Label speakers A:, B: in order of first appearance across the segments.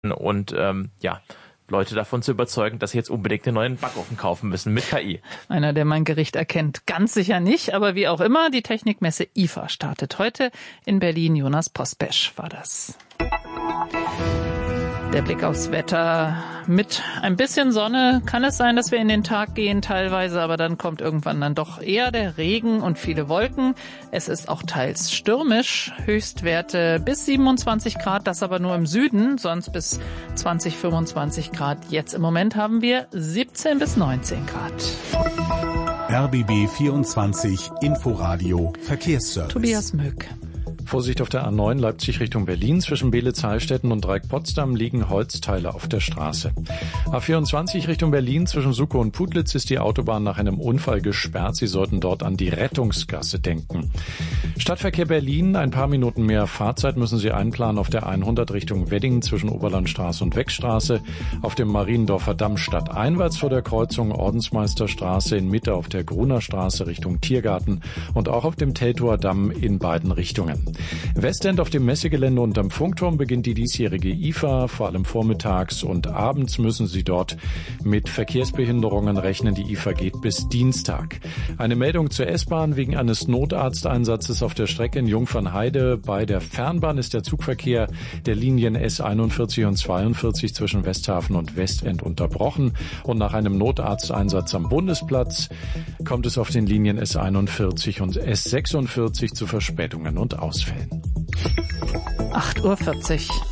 A: und Leute davon zu überzeugen, dass sie jetzt unbedingt einen neuen Backofen kaufen müssen mit KI.
B: Einer, der mein Gericht erkennt, ganz sicher nicht, aber wie auch immer, die Technikmesse IFA startet heute in Berlin. Jonas Pospesch war das. Der Blick aufs Wetter. Mit ein bisschen Sonne kann es sein, dass wir in den Tag gehen teilweise, aber dann kommt irgendwann dann doch eher der Regen und viele Wolken. Es ist auch teils stürmisch. Höchstwerte bis 27 Grad, das aber nur im Süden, sonst bis 20, 25 Grad. Jetzt im Moment haben wir 17 bis 19 Grad.
C: RBB 24 Inforadio Verkehrsservice.
B: Tobias Möck.
D: Vorsicht auf der A9 Leipzig Richtung Berlin. Zwischen Beelitz-Heilstätten und Dreieck-Potsdam liegen Holzteile auf der Straße. A24 Richtung Berlin zwischen Suckow und Putlitz ist die Autobahn nach einem Unfall gesperrt. Sie sollten dort an die Rettungsgasse denken. Stadtverkehr Berlin, ein paar Minuten mehr Fahrzeit müssen Sie einplanen auf der 100 Richtung Wedding zwischen Oberlandstraße und Weckstraße, auf dem Mariendorfer Damm stadteinwärts vor der Kreuzung Ordensmeisterstraße, in Mitte auf der Gruner Straße Richtung Tiergarten und auch auf dem Teltower Damm in beiden Richtungen. Westend auf dem Messegelände und am Funkturm beginnt die diesjährige IFA. Vor allem vormittags und abends müssen Sie dort mit Verkehrsbehinderungen rechnen. Die IFA geht bis Dienstag. Eine Meldung zur S-Bahn wegen eines Notarzteinsatzes auf der Strecke in Jungfernheide. Bei der Fernbahn ist der Zugverkehr der Linien S41 und 42 zwischen Westhafen und Westend unterbrochen. Und nach einem Notarzteinsatz am Bundesplatz kommt es auf den Linien S41 und S46 zu Verspätungen und Ausfällen.
B: 8:40 Uhr.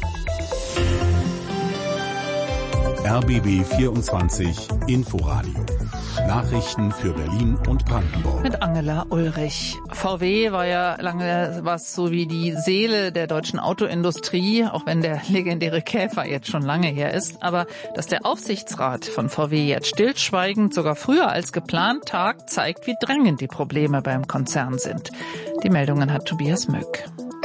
C: RBB 24 Inforadio. Nachrichten für Berlin und Brandenburg.
B: Mit Angela Ulrich. VW war ja lange was so wie die Seele der deutschen Autoindustrie, auch wenn der legendäre Käfer jetzt schon lange her ist. Aber dass der Aufsichtsrat von VW jetzt stillschweigend, sogar früher als geplant, tagt, zeigt, wie drängend die Probleme beim Konzern sind. Die Meldungen hat Tobias Möck.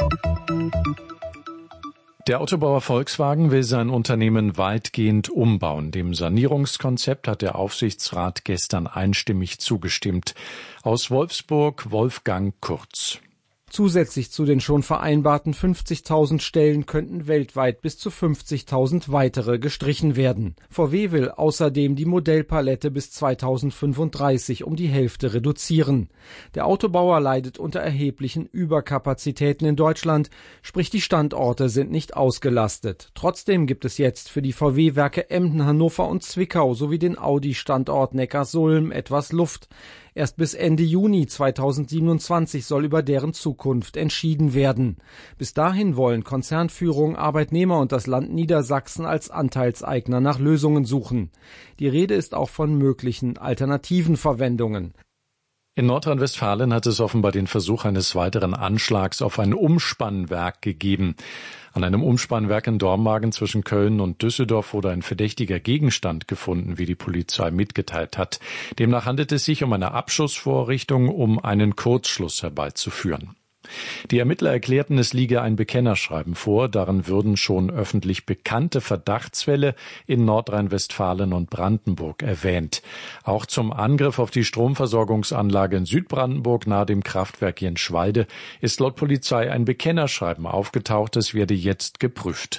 D: Der Autobauer Volkswagen will sein Unternehmen weitgehend umbauen. Dem Sanierungskonzept hat der Aufsichtsrat gestern einstimmig zugestimmt. Aus Wolfsburg Wolfgang Kurz.
E: Zusätzlich zu den schon vereinbarten 50.000 Stellen könnten weltweit bis zu 50.000 weitere gestrichen werden. VW will außerdem die Modellpalette bis 2035 um die Hälfte reduzieren. Der Autobauer leidet unter erheblichen Überkapazitäten in Deutschland, sprich die Standorte sind nicht ausgelastet. Trotzdem gibt es jetzt für die VW-Werke Emden, Hannover und Zwickau sowie den Audi-Standort Neckarsulm etwas Luft. Erst bis Ende Juni 2027 soll über deren Zukunft entschieden werden. Bis dahin wollen Konzernführung, Arbeitnehmer und das Land Niedersachsen als Anteilseigner nach Lösungen suchen. Die Rede ist auch von möglichen alternativen Verwendungen.
D: In Nordrhein-Westfalen hat es offenbar den Versuch eines weiteren Anschlags auf ein Umspannwerk gegeben. An einem Umspannwerk in Dormagen zwischen Köln und Düsseldorf wurde ein verdächtiger Gegenstand gefunden, wie die Polizei mitgeteilt hat. Demnach handelt es sich um eine Abschussvorrichtung, um einen Kurzschluss herbeizuführen. Die Ermittler erklärten, es liege ein Bekennerschreiben vor. Darin würden schon öffentlich bekannte Verdachtsfälle in Nordrhein-Westfalen und Brandenburg erwähnt. Auch zum Angriff auf die Stromversorgungsanlage in Südbrandenburg nahe dem Kraftwerk Jenschwalde ist laut Polizei ein Bekennerschreiben aufgetaucht. Es werde jetzt geprüft.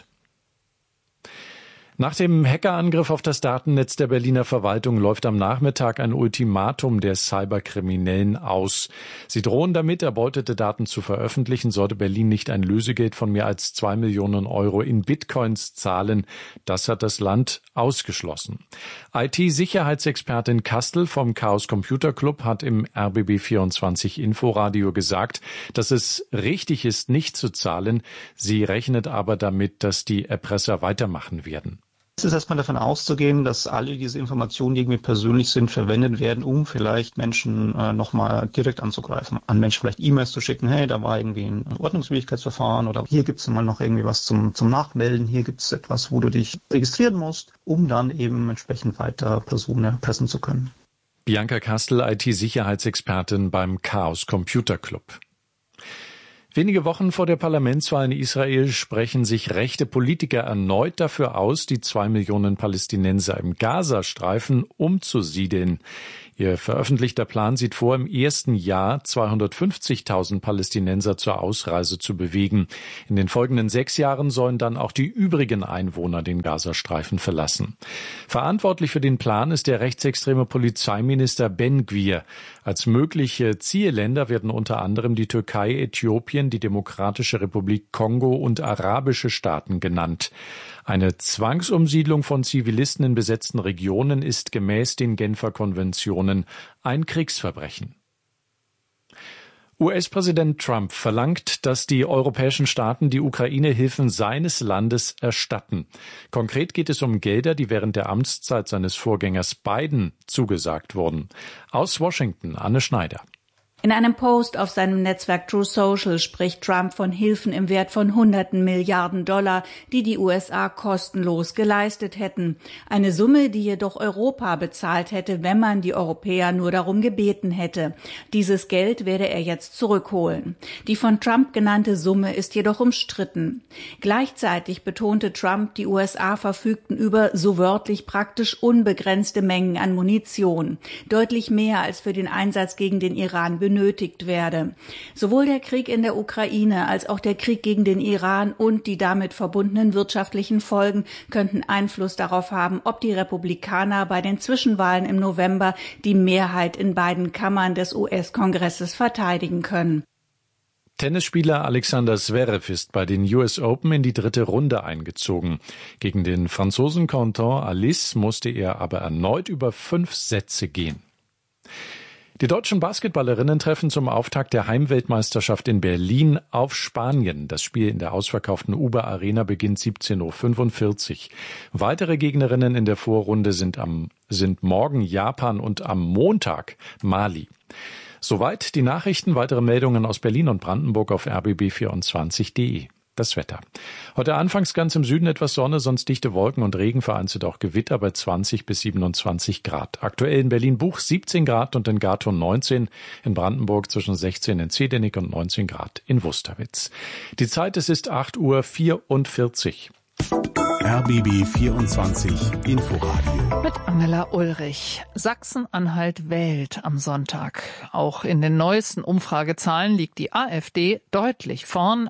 D: Nach dem Hackerangriff auf das Datennetz der Berliner Verwaltung läuft am Nachmittag ein Ultimatum der Cyberkriminellen aus. Sie drohen damit, erbeutete Daten zu veröffentlichen, sollte Berlin nicht ein Lösegeld von mehr als 2 Millionen Euro in Bitcoins zahlen. Das hat das Land ausgeschlossen. IT-Sicherheitsexpertin Kastel vom Chaos Computer Club hat im RBB 24 Inforadio gesagt, dass es richtig ist, nicht zu zahlen. Sie rechnet aber damit, dass die Erpresser weitermachen werden.
F: Es ist erstmal davon auszugehen, dass alle diese Informationen, die irgendwie persönlich sind, verwendet werden, um vielleicht Menschen nochmal direkt anzugreifen. An Menschen vielleicht E-Mails zu schicken, hey, da war irgendwie ein Ordnungswidrigkeitsverfahren oder hier gibt es mal noch irgendwie was zum Nachmelden, hier gibt es etwas, wo du dich registrieren musst, um dann eben entsprechend weiter Personen erpressen zu können.
D: Bianca Kastel, IT-Sicherheitsexpertin beim Chaos Computer Club. Wenige Wochen vor der Parlamentswahl in Israel sprechen sich rechte Politiker erneut dafür aus, die 2 Millionen Palästinenser im Gazastreifen umzusiedeln. Ihr veröffentlichter Plan sieht vor, im ersten Jahr 250.000 Palästinenser zur Ausreise zu bewegen. In den folgenden 6 Jahren sollen dann auch die übrigen Einwohner den Gazastreifen verlassen. Verantwortlich für den Plan ist der rechtsextreme Polizeiminister Ben Gvir. Als mögliche Zielländer werden unter anderem die Türkei, Äthiopien, die Demokratische Republik Kongo und arabische Staaten genannt. Eine Zwangsumsiedlung von Zivilisten in besetzten Regionen ist gemäß den Genfer Konventionen ein Kriegsverbrechen. US-Präsident Trump verlangt, dass die europäischen Staaten die Ukraine-Hilfen seines Landes erstatten. Konkret geht es um Gelder, die während der Amtszeit seines Vorgängers Biden zugesagt wurden. Aus Washington, Anne Schneider.
G: In einem Post auf seinem Netzwerk True Social spricht Trump von Hilfen im Wert von Hunderten Milliarden $, die die USA kostenlos geleistet hätten. Eine Summe, die jedoch Europa bezahlt hätte, wenn man die Europäer nur darum gebeten hätte. Dieses Geld werde er jetzt zurückholen. Die von Trump genannte Summe ist jedoch umstritten. Gleichzeitig betonte Trump, die USA verfügten über so wörtlich praktisch unbegrenzte Mengen an Munition. Deutlich mehr als für den Einsatz gegen den Iran benötigt werde. Sowohl der Krieg in der Ukraine als auch der Krieg gegen den Iran und die damit verbundenen wirtschaftlichen Folgen könnten Einfluss darauf haben, ob die Republikaner bei den Zwischenwahlen im November die Mehrheit in beiden Kammern des US-Kongresses verteidigen können.
D: Tennisspieler Alexander Zverev ist bei den US Open in die 3. Runde eingezogen. Gegen den Franzosen Quentin Alice musste er aber erneut über 5 Sätze gehen. Die deutschen Basketballerinnen treffen zum Auftakt der Heimweltmeisterschaft in Berlin auf Spanien. Das Spiel in der ausverkauften Uber Arena beginnt 17:45 Uhr. Weitere Gegnerinnen in der Vorrunde sind morgen Japan und am Montag Mali. Soweit die Nachrichten. Weitere Meldungen aus Berlin und Brandenburg auf rbb24.de. Das Wetter. Heute anfangs ganz im Süden etwas Sonne, sonst dichte Wolken und Regen, vereinzelt auch Gewitter bei 20 bis 27 Grad. Aktuell in Berlin-Buch 17 Grad und in Gartow 19, in Brandenburg zwischen 16 in Zedernick und 19 Grad in Wusterwitz. Die Zeit, es ist 8:44 Uhr.
C: RBB 24 Inforadio.
B: Mit Angela Ulrich. Sachsen-Anhalt wählt am Sonntag. Auch in den neuesten Umfragezahlen liegt die AfD deutlich vorn,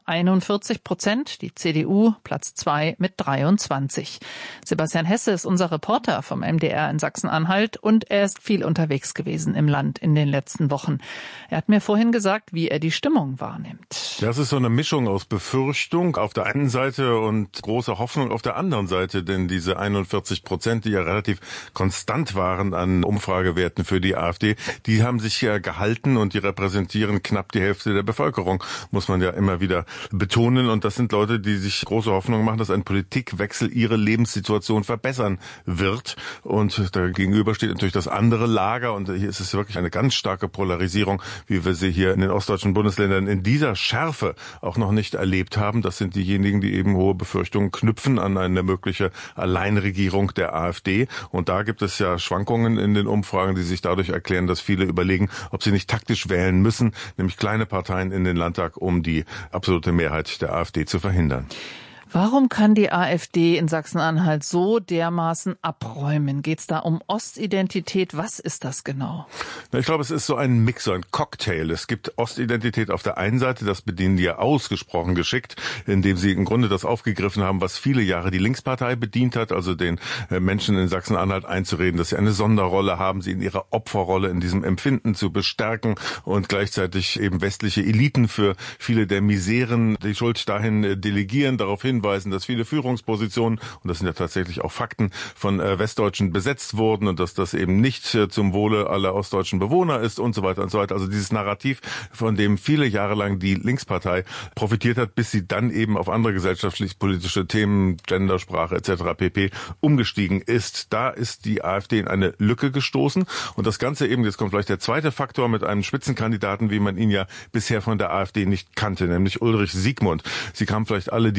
B: 41%, die CDU Platz 2 mit 23. Sebastian Hesse ist unser Reporter vom MDR in Sachsen-Anhalt und er ist viel unterwegs gewesen im Land in den letzten Wochen. Er hat mir vorhin gesagt, wie er die Stimmung wahrnimmt.
H: Das ist so eine Mischung aus Befürchtung auf der einen Seite und großer Hoffnung auf der anderen Seite, denn diese 41%, die ja relativ konstant waren an Umfragewerten für die AfD, die haben sich ja gehalten und die repräsentieren knapp die Hälfte der Bevölkerung, muss man ja immer wieder betonen. Und das sind Leute, die sich große Hoffnung machen, dass ein Politikwechsel ihre Lebenssituation verbessern wird. Und dagegenüber steht natürlich das andere Lager und hier ist es wirklich eine ganz starke Polarisierung, wie wir sie hier in den ostdeutschen Bundesländern in dieser Schärfe auch noch nicht erlebt haben. Das sind diejenigen, die eben hohe Befürchtungen knüpfen an eine mögliche Alleinregierung der AfD. Und da gibt es ja Schwankungen in den Umfragen, die sich dadurch erklären, dass viele überlegen, ob sie nicht taktisch wählen müssen, nämlich kleine Parteien in den Landtag, um die absolute Mehrheit der AfD zu verhindern.
B: Warum kann die AfD in Sachsen-Anhalt so dermaßen abräumen? Geht es da um Ostidentität? Was ist das genau?
H: Ich glaube, es ist so ein Mix, so ein Cocktail. Es gibt Ostidentität auf der einen Seite, das bedienen die ja ausgesprochen geschickt, indem sie im Grunde das aufgegriffen haben, was viele Jahre die Linkspartei bedient hat, also den Menschen in Sachsen-Anhalt einzureden, dass sie eine Sonderrolle haben, sie in ihrer Opferrolle in diesem Empfinden zu bestärken und gleichzeitig eben westliche Eliten für viele der Miseren die Schuld dahin delegieren, darauf hinweisen, dass viele Führungspositionen, und das sind ja tatsächlich auch Fakten, von Westdeutschen besetzt wurden und dass das eben nicht zum Wohle aller ostdeutschen Bewohner ist und so weiter und so weiter. Also dieses Narrativ, von dem viele Jahre lang die Linkspartei profitiert hat, bis sie dann eben auf andere gesellschaftlich-politische Themen, Gendersprache etc. pp. Umgestiegen ist. Da ist die AfD in eine Lücke gestoßen und das Ganze eben, jetzt kommt vielleicht der zweite Faktor, mit einem Spitzenkandidaten, wie man ihn ja bisher von der AfD nicht kannte, nämlich Ulrich Siegmund. Sie haben vielleicht alle die Bilder gesehen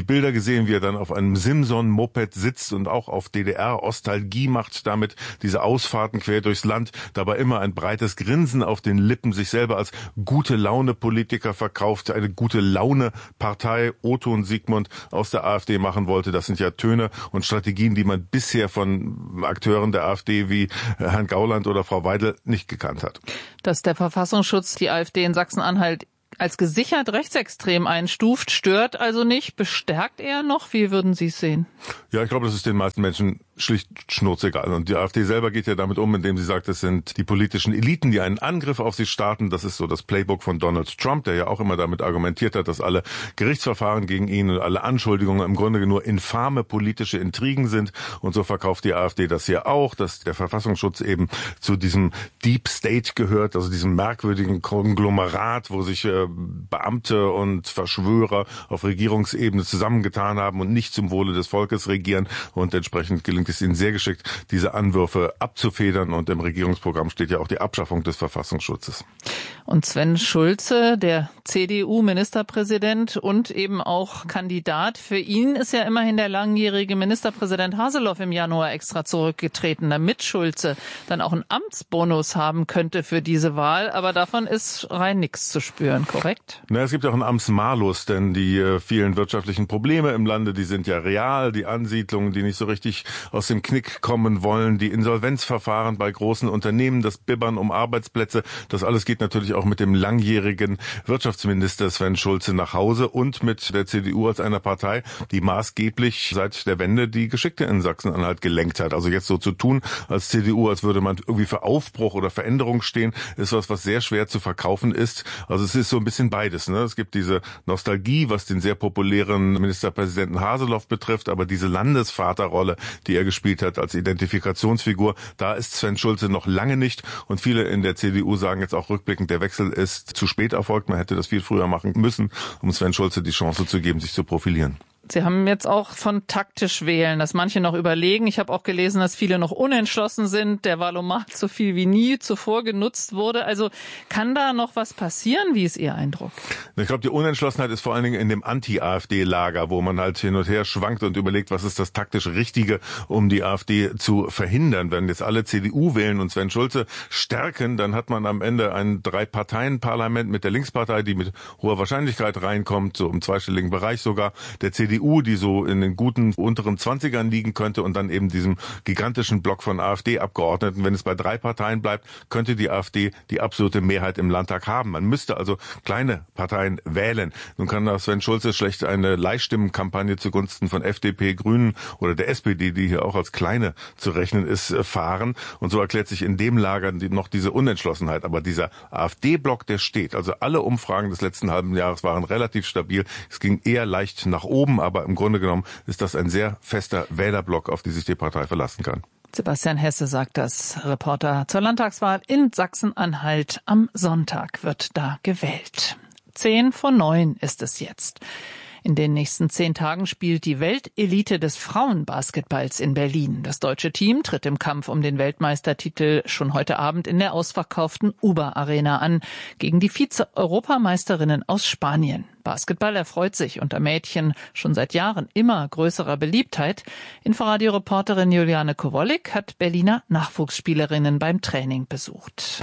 H: sehen, wie er dann auf einem Simson-Moped sitzt und auch auf DDR-Ostalgie macht, damit diese Ausfahrten quer durchs Land, dabei immer ein breites Grinsen auf den Lippen, sich selber als Gute-Laune-Politiker verkauft, eine Gute-Laune-Partei Otto und Sigmund aus der AfD machen wollte. Das sind ja Töne und Strategien, die man bisher von Akteuren der AfD wie Herrn Gauland oder Frau Weidel nicht gekannt hat.
B: Dass der Verfassungsschutz die AfD in Sachsen-Anhalt als gesichert rechtsextrem einstuft, stört also nicht, bestärkt eher noch? Wie würden Sie es sehen?
H: Ja, ich glaube, das ist den meisten Menschen schlicht schnurzegal. Und die AfD selber geht ja damit um, indem sie sagt, es sind die politischen Eliten, die einen Angriff auf sie starten. Das ist so das Playbook von Donald Trump, der ja auch immer damit argumentiert hat, dass alle Gerichtsverfahren gegen ihn und alle Anschuldigungen im Grunde nur infame politische Intrigen sind. Und so verkauft die AfD das hier auch, dass der Verfassungsschutz eben zu diesem Deep State gehört, also diesem merkwürdigen Konglomerat, wo sich Beamte und Verschwörer auf Regierungsebene zusammengetan haben und nicht zum Wohle des Volkes regieren. Und entsprechend gelingt es ihnen sehr geschickt, diese Anwürfe abzufedern. Und im Regierungsprogramm steht ja auch die Abschaffung des Verfassungsschutzes.
B: Und Sven Schulze, der CDU-Ministerpräsident und eben auch Kandidat, für ihn ist ja immerhin der langjährige Ministerpräsident Haseloff im Januar extra zurückgetreten, damit Schulze dann auch einen Amtsbonus haben könnte für diese Wahl. Aber davon ist rein nichts zu spüren, korrekt?
H: Na, es gibt auch einen Amtsmalus, denn die vielen wirtschaftlichen Probleme im Lande, die sind ja real. Die Ansiedlungen, die nicht so richtig aus dem Knick kommen wollen, die Insolvenzverfahren bei großen Unternehmen, das Bibbern um Arbeitsplätze, das alles geht natürlich auch mit dem langjährigen Wirtschaftsminister Sven Schulze nach Hause und mit der CDU als einer Partei, die maßgeblich seit der Wende die Geschichte in Sachsen-Anhalt gelenkt hat. Also jetzt so zu tun als CDU, als würde man irgendwie für Aufbruch oder Veränderung stehen, ist was sehr schwer zu verkaufen ist. Also es ist so ein bisschen beides, ne? Es gibt diese Nostalgie, was den sehr populären Ministerpräsidenten Haseloff betrifft, aber diese Landesvaterrolle, die er gespielt hat als Identifikationsfigur, da ist Sven Schulze noch lange nicht. Und viele in der CDU sagen jetzt auch rückblickend, der Wechsel ist zu spät erfolgt. Man hätte das viel früher machen müssen, um Sven Schulze die Chance zu geben, sich zu profilieren.
B: Sie haben jetzt auch von taktisch wählen, dass manche noch überlegen. Ich habe auch gelesen, dass viele noch unentschlossen sind. Der Wahlomat so viel wie nie zuvor genutzt wurde. Also kann da noch was passieren? Wie ist Ihr Eindruck?
H: Ich glaube, die Unentschlossenheit ist vor allen Dingen in dem Anti-AfD-Lager, wo man halt hin und her schwankt und überlegt, was ist das taktisch Richtige, um die AfD zu verhindern. Wenn jetzt alle CDU wählen und Sven Schulze stärken, dann hat man am Ende ein 3-Parteien-Parlament mit der Linkspartei, die mit hoher Wahrscheinlichkeit reinkommt, so im zweistelligen Bereich sogar, der CDU, die so in den guten unteren 20ern liegen könnte und dann eben diesem gigantischen Block von AfD-Abgeordneten. Wenn es bei 3 Parteien bleibt, könnte die AfD die absolute Mehrheit im Landtag haben. Man müsste also kleine Parteien wählen. Nun kann da Sven Schulze schlecht eine Leihstimmenkampagne zugunsten von FDP, Grünen oder der SPD, die hier auch als kleine zu rechnen ist, fahren. Und so erklärt sich in dem Lager noch diese Unentschlossenheit. Aber dieser AfD-Block, der steht. Also alle Umfragen des letzten halben Jahres waren relativ stabil. Es ging eher leicht nach oben, aber im Grunde genommen ist das ein sehr fester Wählerblock, auf die sich die Partei verlassen kann.
B: Sebastian Hesse sagt das, Reporter zur Landtagswahl in Sachsen-Anhalt. Am Sonntag wird da gewählt. 8:50 ist es jetzt. In den nächsten 10 Tagen spielt die Weltelite des Frauenbasketballs in Berlin. Das deutsche Team tritt im Kampf um den Weltmeistertitel schon heute Abend in der ausverkauften Uber-Arena an, gegen die Vize-Europameisterinnen aus Spanien. Basketball erfreut sich unter Mädchen schon seit Jahren immer größerer Beliebtheit. Inforadio-Reporterin Juliane Kowolik hat Berliner Nachwuchsspielerinnen beim Training besucht.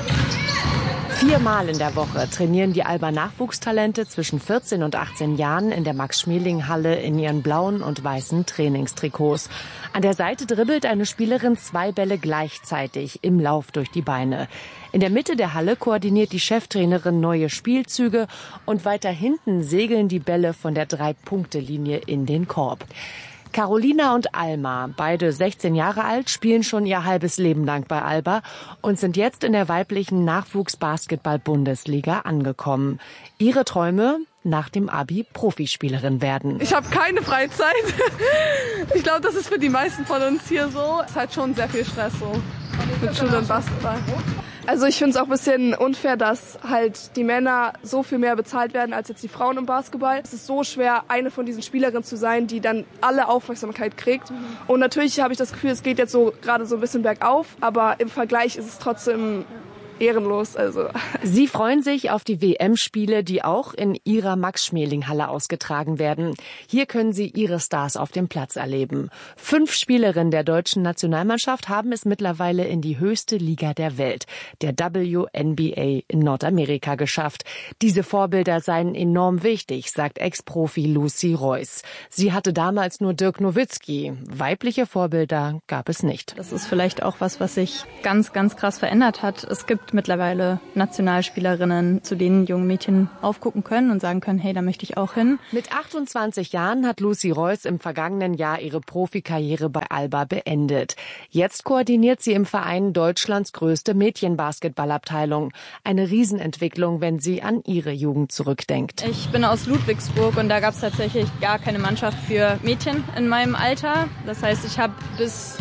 I: 4-mal in der Woche trainieren die Alba Nachwuchstalente zwischen 14 und 18 Jahren in der Max-Schmeling-Halle in ihren blauen und weißen Trainingstrikots. An der Seite dribbelt eine Spielerin 2 Bälle gleichzeitig im Lauf durch die Beine. In der Mitte der Halle koordiniert die Cheftrainerin neue Spielzüge und weiter hinten segeln die Bälle von der 3-Punkte-Linie in den Korb. Carolina und Alma, beide 16 Jahre alt, spielen schon ihr halbes Leben lang bei Alba und sind jetzt in der weiblichen Nachwuchs-Basketball-Bundesliga angekommen. Ihre Träume: nach dem Abi Profispielerin werden.
J: Ich habe keine Freizeit. Ich glaube, das ist für die meisten von uns hier so. Es ist halt schon sehr viel Stress so mit Schule und Basketball. Also ich finde es auch ein bisschen unfair, dass halt die Männer so viel mehr bezahlt werden als jetzt die Frauen im Basketball. Es ist so schwer, eine von diesen Spielerinnen zu sein, die dann alle Aufmerksamkeit kriegt. Und natürlich habe ich das Gefühl, es geht jetzt so gerade so ein bisschen bergauf, aber im Vergleich ist es trotzdem ehrenlos. Also.
I: Sie freuen sich auf die WM-Spiele, die auch in ihrer Max-Schmeling-Halle ausgetragen werden. Hier können Sie ihre Stars auf dem Platz erleben. 5 Spielerinnen der deutschen Nationalmannschaft haben es mittlerweile in die höchste Liga der Welt, der WNBA in Nordamerika, geschafft. Diese Vorbilder seien enorm wichtig, sagt Ex-Profi Lucy Royce. Sie hatte damals nur Dirk Nowitzki. Weibliche Vorbilder gab es nicht.
K: Das ist vielleicht auch was sich ganz, ganz krass verändert hat. Es gibt mittlerweile Nationalspielerinnen, zu denen junge Mädchen aufgucken können und sagen können, hey, da möchte ich auch hin.
I: Mit 28 Jahren hat Lucy Royce im vergangenen Jahr ihre Profikarriere bei Alba beendet. Jetzt koordiniert sie im Verein Deutschlands größte Mädchenbasketballabteilung. Eine Riesenentwicklung, wenn sie an ihre Jugend zurückdenkt.
K: Ich bin aus Ludwigsburg und da gab es tatsächlich gar keine Mannschaft für Mädchen in meinem Alter. Das heißt, ich habe bis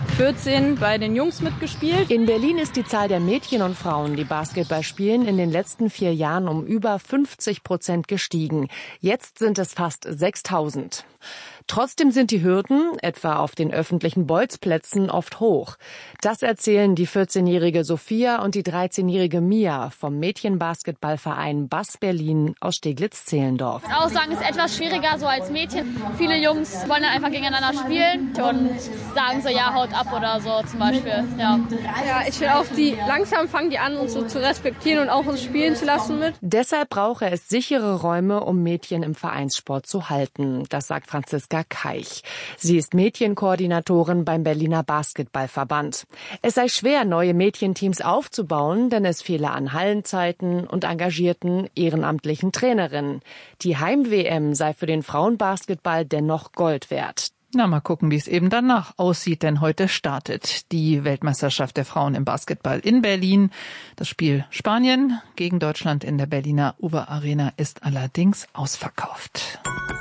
K: 14 bei den Jungs mitgespielt.
I: In Berlin ist die Zahl der Mädchen und Frauen, die Basketball spielen, in den letzten 4 Jahren um über 50% gestiegen. Jetzt sind es fast 6.000. Trotzdem sind die Hürden, etwa auf den öffentlichen Bolzplätzen, oft hoch. Das erzählen die 14-jährige Sophia und die 13-jährige Mia vom Mädchenbasketballverein BAS Berlin aus Steglitz-Zehlendorf.
L: Ich würde auch sagen, es ist etwas schwieriger so als Mädchen. Viele Jungs wollen dann einfach gegeneinander spielen und sagen so, ja, haut ab oder so zum Beispiel. Ja,
J: ich will auch langsam fangen die an, uns so zu respektieren und auch uns spielen zu lassen mit.
I: Deshalb brauche es sichere Räume, um Mädchen im Vereinssport zu halten. Das sagt Franziska Keich. Sie ist Mädchenkoordinatorin beim Berliner Basketballverband. Es sei schwer, neue Mädchenteams aufzubauen, denn es fehle an Hallenzeiten und engagierten ehrenamtlichen Trainerinnen. Die Heim-WM sei für den Frauenbasketball dennoch Gold wert.
B: Na, mal gucken, wie es eben danach aussieht, denn heute startet die Weltmeisterschaft der Frauen im Basketball in Berlin. Das Spiel Spanien gegen Deutschland in der Berliner Uber Arena ist allerdings ausverkauft.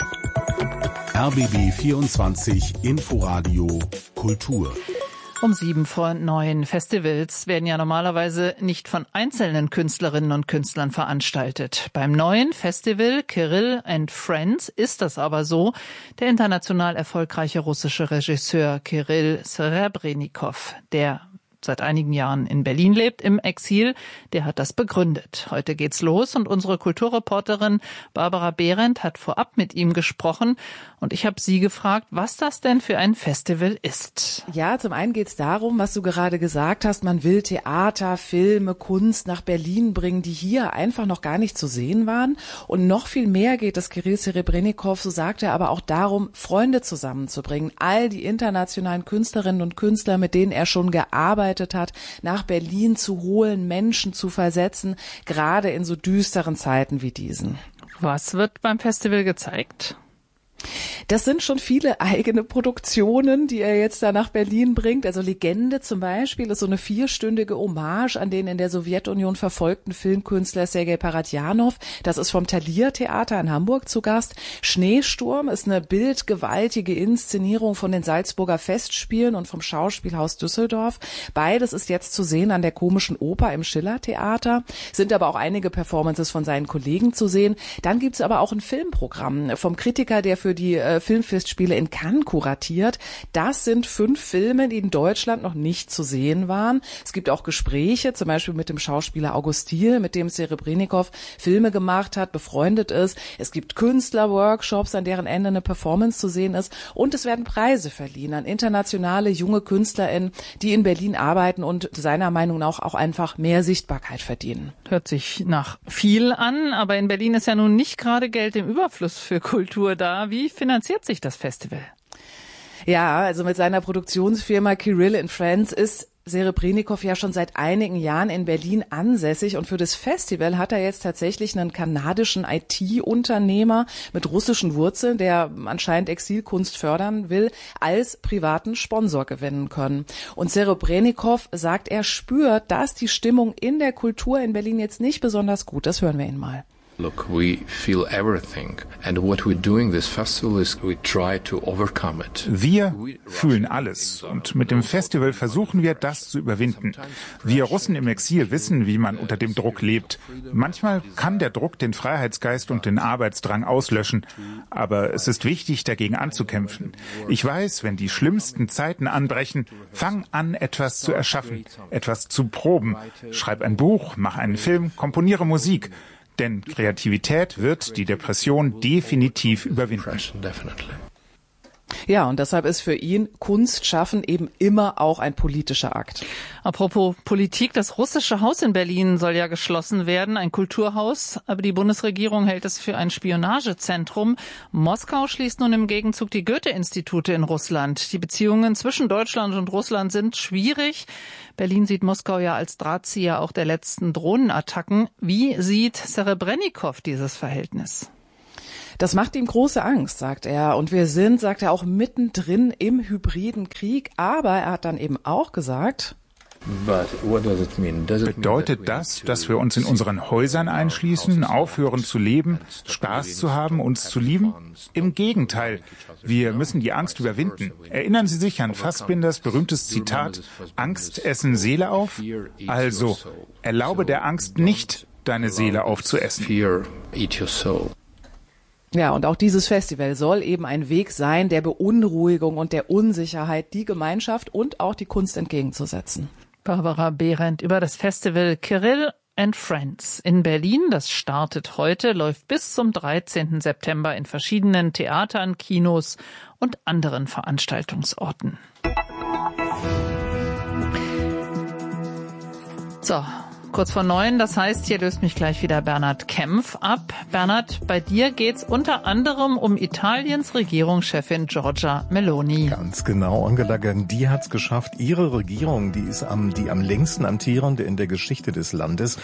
C: RBB 24 Inforadio Kultur.
B: Um 7:09. Festivals werden ja normalerweise nicht von einzelnen Künstlerinnen und Künstlern veranstaltet. Beim neuen Festival Kirill and Friends ist das aber so. Der international erfolgreiche russische Regisseur Kirill Serebrennikov, der seit einigen Jahren in Berlin lebt, im Exil, der hat das begründet. Heute geht's los und unsere Kulturreporterin Barbara Behrendt hat vorab mit ihm gesprochen und ich habe sie gefragt, was das denn für ein Festival ist.
M: Ja, zum einen geht's darum, was du gerade gesagt hast, man will Theater, Filme, Kunst nach Berlin bringen, die hier einfach noch gar nicht zu sehen waren. Und noch viel mehr geht es Kirill Serebrennikov, so sagt er, aber auch darum, Freunde zusammenzubringen. All die internationalen Künstlerinnen und Künstler, mit denen er schon gearbeitet hat, nach Berlin zu holen, Menschen zu versetzen, gerade in so düsteren Zeiten wie diesen.
B: Was wird beim Festival gezeigt?
M: Das sind schon viele eigene Produktionen, die er jetzt da nach Berlin bringt. Also Legende zum Beispiel ist so eine 4-stündige Hommage an den in der Sowjetunion verfolgten Filmkünstler Sergei Paradjanov. Das ist vom Thalia Theater in Hamburg zu Gast. Schneesturm ist eine bildgewaltige Inszenierung von den Salzburger Festspielen und vom Schauspielhaus Düsseldorf. Beides ist jetzt zu sehen an der Komischen Oper im Schiller Theater. Sind aber auch einige Performances von seinen Kollegen zu sehen. Dann gibt's aber auch ein Filmprogramm vom Kritiker, der für die Filmfestspiele in Cannes kuratiert. Das sind 5 Filme, die in Deutschland noch nicht zu sehen waren. Es gibt auch Gespräche, zum Beispiel mit dem Schauspieler August Diehl, mit dem Serebrennikov Filme gemacht hat, befreundet ist. Es gibt Künstlerworkshops, an deren Ende eine Performance zu sehen ist. Und es werden Preise verliehen an internationale junge KünstlerInnen, die in Berlin arbeiten und seiner Meinung nach auch einfach mehr Sichtbarkeit verdienen.
B: Hört sich nach viel an, aber in Berlin ist ja nun nicht gerade Geld im Überfluss für Kultur da. Wie finanziert sich das Festival?
M: Ja, also mit seiner Produktionsfirma Kirill and Friends ist Serebrennikov ja schon seit einigen Jahren in Berlin ansässig und für das Festival hat er jetzt tatsächlich einen kanadischen IT-Unternehmer mit russischen Wurzeln, der anscheinend Exilkunst fördern will, als privaten Sponsor gewinnen können. Und Serebrennikov sagt, er spürt, dass die Stimmung in der Kultur in Berlin jetzt nicht besonders gut. Das hören wir ihn mal.
N: Look, we feel everything, and what we're doing this festival is we try to overcome it.
O: Wir fühlen alles und mit dem Festival versuchen wir, das zu überwinden. Wir Russen im Exil wissen, wie man unter dem Druck lebt. Manchmal kann der Druck den Freiheitsgeist und den Arbeitsdrang auslöschen, aber es ist wichtig, dagegen anzukämpfen. Ich weiß, wenn die schlimmsten Zeiten anbrechen, fang an, etwas zu erschaffen, etwas zu proben. Schreib ein Buch, mach einen Film, komponiere Musik. Denn Kreativität wird die Depression definitiv überwinden.
M: Ja, und deshalb ist für ihn Kunst schaffen eben immer auch ein politischer Akt.
B: Apropos Politik, das russische Haus in Berlin soll ja geschlossen werden, ein Kulturhaus, aber die Bundesregierung hält es für ein Spionagezentrum. Moskau schließt nun im Gegenzug die Goethe-Institute in Russland. Die Beziehungen zwischen Deutschland und Russland sind schwierig. Berlin sieht Moskau ja als Drahtzieher auch der letzten Drohnenattacken. Wie sieht Serebrennikov dieses Verhältnis?
M: Das macht ihm große Angst, sagt er. Und wir sind, sagt er, auch mittendrin im hybriden Krieg. Aber er hat dann eben auch gesagt:
O: Bedeutet das, dass wir uns in unseren Häusern einschließen, aufhören zu leben, Spaß zu haben, uns zu lieben? Im Gegenteil, wir müssen die Angst überwinden. Erinnern Sie sich an Fassbinders berühmtes Zitat, Angst essen Seele auf? Also, erlaube der Angst nicht, deine Seele aufzuessen.
M: Ja, und auch dieses Festival soll eben ein Weg sein, der Beunruhigung und der Unsicherheit die Gemeinschaft und auch die Kunst entgegenzusetzen.
B: Barbara Behrendt über das Festival Kirill and Friends in Berlin. Das startet heute, läuft bis zum 13. September in verschiedenen Theatern, Kinos und anderen Veranstaltungsorten. So. Kurz vor 9, das heißt, hier löst mich gleich wieder Bernhard Kempf ab. Bernhard, bei dir geht's unter anderem um Italiens Regierungschefin Giorgia Meloni.
P: Ganz genau, Angela Gandhi hat's geschafft. Ihre Regierung, die ist die am längsten amtierende in der Geschichte des Landes.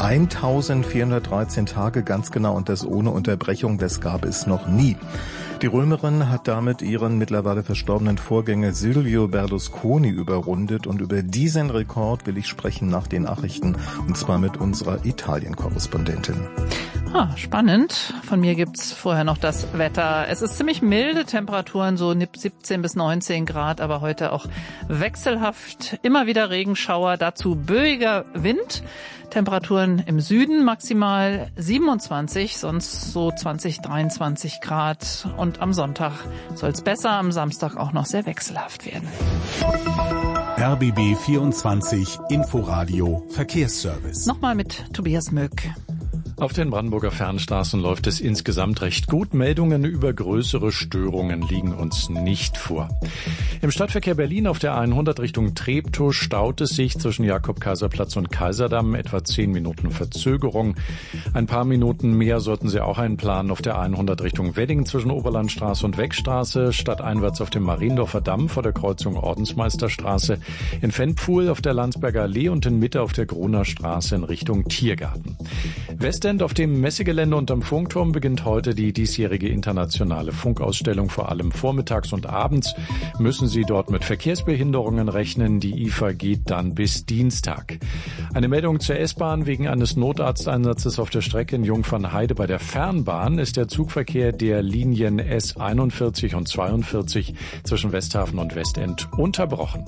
P: 1413 Tage ganz genau und das ohne Unterbrechung, das gab es noch nie. Die Römerin hat damit ihren mittlerweile verstorbenen Vorgänger Silvio Berlusconi überrundet und über diesen Rekord will ich sprechen nach den Nachrichten und zwar mit unserer Italien-Korrespondentin.
B: Spannend. Von mir gibt's vorher noch das Wetter. Es ist ziemlich milde, Temperaturen so 17 bis 19 Grad, aber heute auch wechselhaft. Immer wieder Regenschauer, dazu böiger Wind. Temperaturen im Süden maximal 27, sonst so 20, 23 Grad. Und am Sonntag soll's besser, am Samstag auch noch sehr wechselhaft werden.
C: RBB 24 Inforadio Verkehrsservice.
B: Nochmal mit Tobias Möck.
D: Auf den Brandenburger Fernstraßen läuft es insgesamt recht gut. Meldungen über größere Störungen liegen uns nicht vor. Im Stadtverkehr Berlin auf der 100 Richtung Treptow staut es sich zwischen Jakob-Kaiser-Platz und Kaiserdamm, etwa 10 Minuten Verzögerung. Ein paar Minuten mehr sollten Sie auch einplanen auf der 100 Richtung Wedding zwischen Oberlandstraße und Weckstraße, stadteinwärts auf dem Mariendorfer Damm vor der Kreuzung Ordensmeisterstraße, in Fennpfuhl auf der Landsberger Allee und in Mitte auf der Gruner Straße in Richtung Tiergarten. Westend auf dem Messegelände unterm Funkturm beginnt heute die diesjährige internationale Funkausstellung. Vor allem vormittags und abends müssen Sie dort mit Verkehrsbehinderungen rechnen. Die IFA geht dann bis Dienstag. Eine Meldung zur S-Bahn: Wegen eines Notarzteinsatzes auf der Strecke in Jungfernheide bei der Fernbahn ist der Zugverkehr der Linien S41 und 42 zwischen Westhafen und Westend unterbrochen.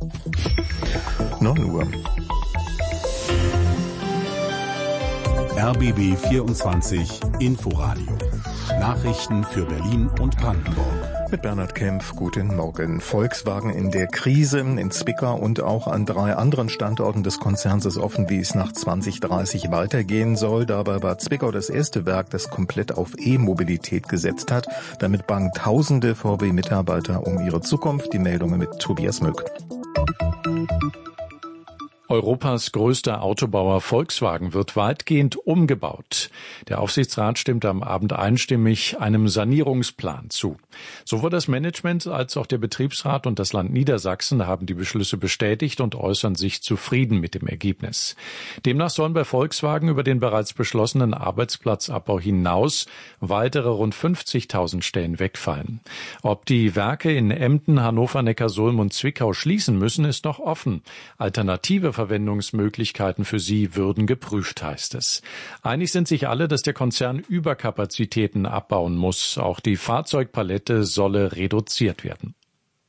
P: 9 Uhr.
C: RBB 24 Inforadio. Nachrichten für Berlin und Brandenburg.
P: Mit Bernhard Kempf, guten Morgen. Volkswagen in der Krise. In Zwickau und auch an 3 anderen Standorten des Konzerns ist offen, wie es nach 2030 weitergehen soll. Dabei war Zwickau das erste Werk, das komplett auf E-Mobilität gesetzt hat. Damit bangen tausende VW-Mitarbeiter um ihre Zukunft. Die Meldungen mit Tobias Möck.
D: Europas größter Autobauer Volkswagen wird weitgehend umgebaut. Der Aufsichtsrat stimmte am Abend einstimmig einem Sanierungsplan zu. Sowohl das Management als auch der Betriebsrat und das Land Niedersachsen haben die Beschlüsse bestätigt und äußern sich zufrieden mit dem Ergebnis. Demnach sollen bei Volkswagen über den bereits beschlossenen Arbeitsplatzabbau hinaus weitere rund 50.000 Stellen wegfallen. Ob die Werke in Emden, Hannover, Neckarsulm und Zwickau schließen müssen, ist noch offen. Alternative Weiterverwendungsmöglichkeiten für sie würden geprüft, heißt es. Einig sind sich alle, dass der Konzern Überkapazitäten abbauen muss. Auch die Fahrzeugpalette solle reduziert werden.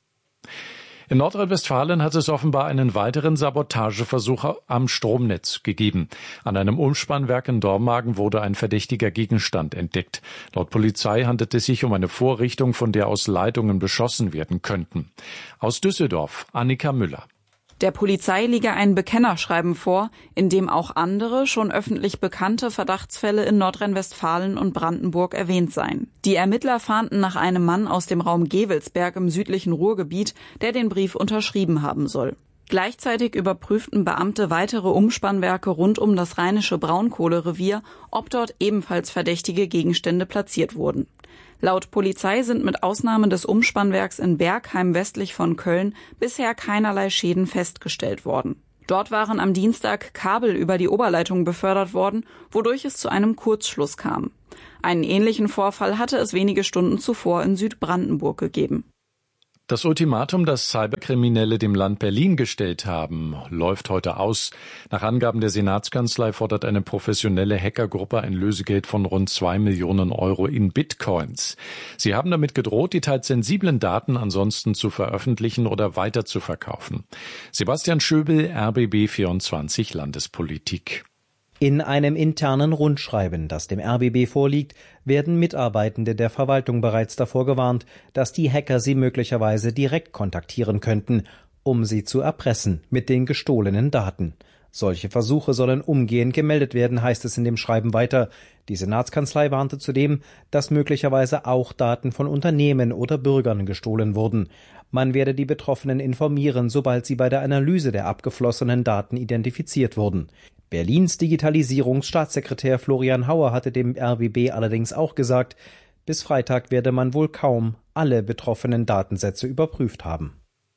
D: In Nordrhein-Westfalen hat es offenbar einen weiteren Sabotageversuch am Stromnetz gegeben. An einem Umspannwerk in Dormagen wurde ein verdächtiger Gegenstand entdeckt. Laut Polizei handelt es sich um eine Vorrichtung, von der aus Leitungen beschossen werden könnten. Aus Düsseldorf, Annika Müller.
Q: Der Polizei liege ein Bekennerschreiben vor, in dem auch andere, schon öffentlich bekannte Verdachtsfälle in Nordrhein-Westfalen und Brandenburg erwähnt seien. Die Ermittler fahnden nach einem Mann aus dem Raum Gevelsberg im südlichen Ruhrgebiet, der den Brief unterschrieben haben soll. Gleichzeitig überprüften Beamte weitere Umspannwerke rund um das rheinische Braunkohlerevier, ob dort ebenfalls verdächtige Gegenstände platziert wurden. Laut Polizei sind mit Ausnahme des Umspannwerks in Bergheim westlich von Köln bisher keinerlei Schäden festgestellt worden. Dort waren am Dienstag Kabel über die Oberleitung befördert worden, wodurch es zu einem Kurzschluss kam. Einen ähnlichen Vorfall hatte es wenige Stunden zuvor in Südbrandenburg gegeben.
D: Das Ultimatum, das Cyberkriminelle dem Land Berlin gestellt haben, läuft heute aus. Nach Angaben der Senatskanzlei fordert eine professionelle Hackergruppe ein Lösegeld von rund 2 Millionen Euro in Bitcoins. Sie haben damit gedroht, die teils sensiblen Daten ansonsten zu veröffentlichen oder weiter zu verkaufen. Sebastian Schöbel, RBB 24 Landespolitik.
R: In einem internen Rundschreiben, das dem RBB vorliegt, werden Mitarbeitende der Verwaltung bereits davor gewarnt, dass die Hacker sie möglicherweise direkt kontaktieren könnten, um sie zu erpressen mit den gestohlenen Daten. Solche Versuche sollen umgehend gemeldet werden, heißt es in dem Schreiben weiter. Die Senatskanzlei warnte zudem, dass möglicherweise auch Daten von Unternehmen oder Bürgern gestohlen wurden. Man werde die Betroffenen informieren, sobald sie bei der Analyse der abgeflossenen Daten identifiziert wurden. Berlins Digitalisierungsstaatssekretär Florian Hauer hatte dem RBB allerdings auch gesagt, bis Freitag werde man wohl kaum alle betroffenen Datensätze überprüft haben.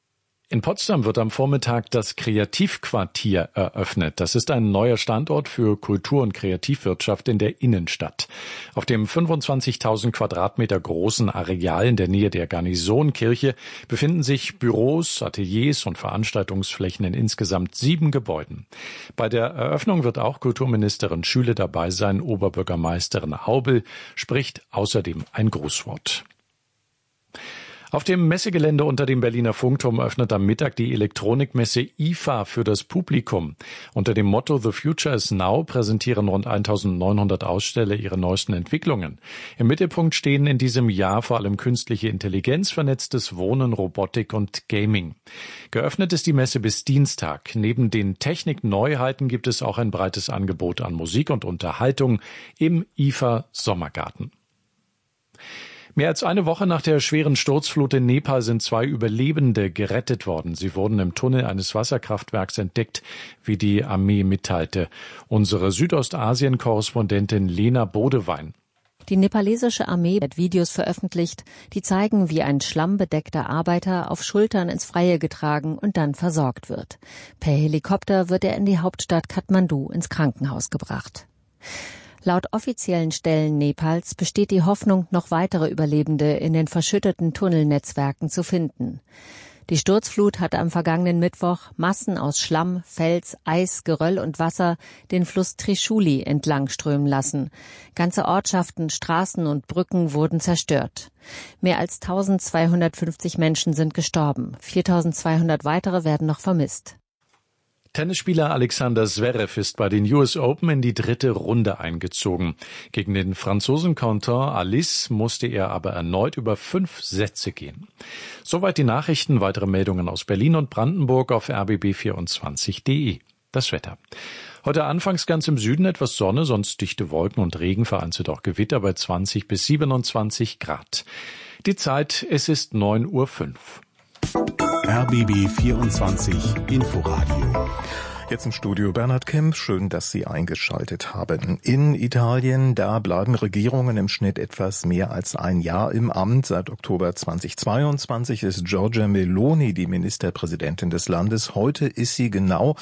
D: In Potsdam wird am Vormittag das Kreativquartier eröffnet. Das ist ein neuer Standort für Kultur- und Kreativwirtschaft in der Innenstadt. Auf dem 25.000 Quadratmeter großen Areal in der Nähe der Garnisonkirche befinden sich Büros, Ateliers und Veranstaltungsflächen in insgesamt 7 Gebäuden. Bei der Eröffnung wird auch Kulturministerin Schüle dabei sein. Oberbürgermeisterin Haubel spricht außerdem ein Grußwort. Auf dem Messegelände unter dem Berliner Funkturm öffnet am Mittag die Elektronikmesse IFA für das Publikum. Unter dem Motto The Future is Now präsentieren rund 1900 Aussteller ihre neuesten Entwicklungen. Im Mittelpunkt stehen in diesem Jahr vor allem künstliche Intelligenz, vernetztes Wohnen, Robotik und Gaming. Geöffnet ist die Messe bis Dienstag. Neben den Technikneuheiten gibt es auch ein breites Angebot an Musik und Unterhaltung im IFA Sommergarten. Mehr als eine Woche nach der schweren Sturzflut in Nepal sind 2 Überlebende gerettet worden. Sie wurden im Tunnel eines Wasserkraftwerks entdeckt, wie die Armee mitteilte. Unsere Südostasien-Korrespondentin Lena Bodewein.
S: Die nepalesische Armee hat Videos veröffentlicht, die zeigen, wie ein schlammbedeckter Arbeiter auf Schultern ins Freie getragen und dann versorgt wird. Per Helikopter wird er in die Hauptstadt Kathmandu ins Krankenhaus gebracht. Laut offiziellen Stellen Nepals besteht die Hoffnung, noch weitere Überlebende in den verschütteten Tunnelnetzwerken zu finden. Die Sturzflut hatte am vergangenen Mittwoch Massen aus Schlamm, Fels, Eis, Geröll und Wasser den Fluss Trishuli entlangströmen lassen. Ganze Ortschaften, Straßen und Brücken wurden zerstört. Mehr als 1250 Menschen sind gestorben. 4200 weitere werden noch vermisst.
D: Tennisspieler Alexander Zverev ist bei den US Open in die 3. Runde eingezogen. Gegen den Franzosen Quentin Alice musste er aber erneut über 5 Sätze gehen. Soweit die Nachrichten. Weitere Meldungen aus Berlin und Brandenburg auf rbb24.de. Das Wetter. Heute anfangs ganz im Süden etwas Sonne, sonst dichte Wolken und Regen, vereinzelt auch Gewitter bei 20 bis 27 Grad. Die Zeit, es ist 9:05 Uhr.
C: RBB 24 Inforadio.
P: Jetzt im Studio Bernhard Kemp. Schön, dass Sie eingeschaltet haben. In Italien, da bleiben Regierungen im Schnitt etwas mehr als ein Jahr im Amt. Seit Oktober 2022 ist Giorgia Meloni die Ministerpräsidentin des Landes. Heute ist sie genau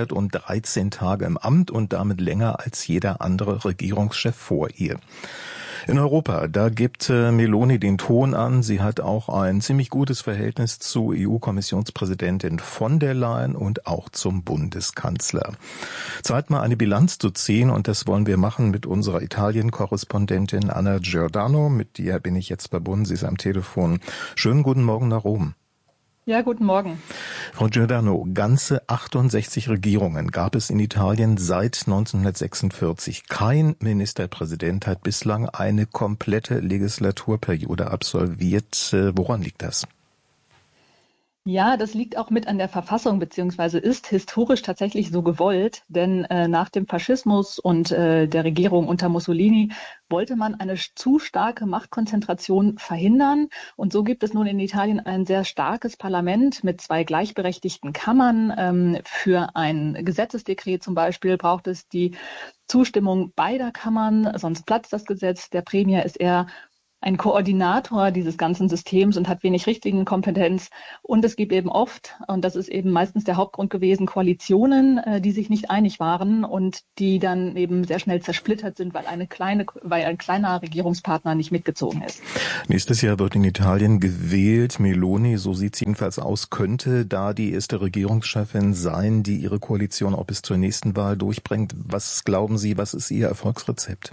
P: 1413 Tage im Amt und damit länger als jeder andere Regierungschef vor ihr. In Europa, da gibt Meloni den Ton an. Sie hat auch ein ziemlich gutes Verhältnis zu EU-Kommissionspräsidentin von der Leyen und auch zum Bundeskanzler. Zeit mal eine Bilanz zu ziehen und das wollen wir machen mit unserer Italien-Korrespondentin Anna Giordano. Mit der bin ich jetzt verbunden. Sie ist am Telefon. Schönen guten Morgen nach Rom.
T: Ja, guten Morgen.
P: Frau Giordano, ganze 68 Regierungen gab es in Italien seit 1946. Kein Ministerpräsident hat bislang eine komplette Legislaturperiode absolviert. Woran liegt das?
T: Ja, das liegt auch mit an der Verfassung, beziehungsweise ist historisch tatsächlich so gewollt, denn nach dem Faschismus und der Regierung unter Mussolini wollte man eine zu starke Machtkonzentration verhindern. Und so gibt es nun in Italien ein sehr starkes Parlament mit 2 gleichberechtigten Kammern. Für ein Gesetzesdekret zum Beispiel braucht es die Zustimmung beider Kammern, sonst platzt das Gesetz. Der Premier ist eher ein Koordinator dieses ganzen Systems und hat wenig Richtlinienkompetenz. Und es gibt eben oft, und das ist eben meistens der Hauptgrund gewesen, Koalitionen, die sich nicht einig waren und die dann eben sehr schnell zersplittert sind, weil ein kleiner Regierungspartner nicht mitgezogen ist.
P: Nächstes Jahr wird in Italien gewählt. Meloni, so sieht es jedenfalls aus, könnte da die erste Regierungschefin sein, die ihre Koalition auch bis zur nächsten Wahl durchbringt. Was glauben Sie, was ist Ihr Erfolgsrezept?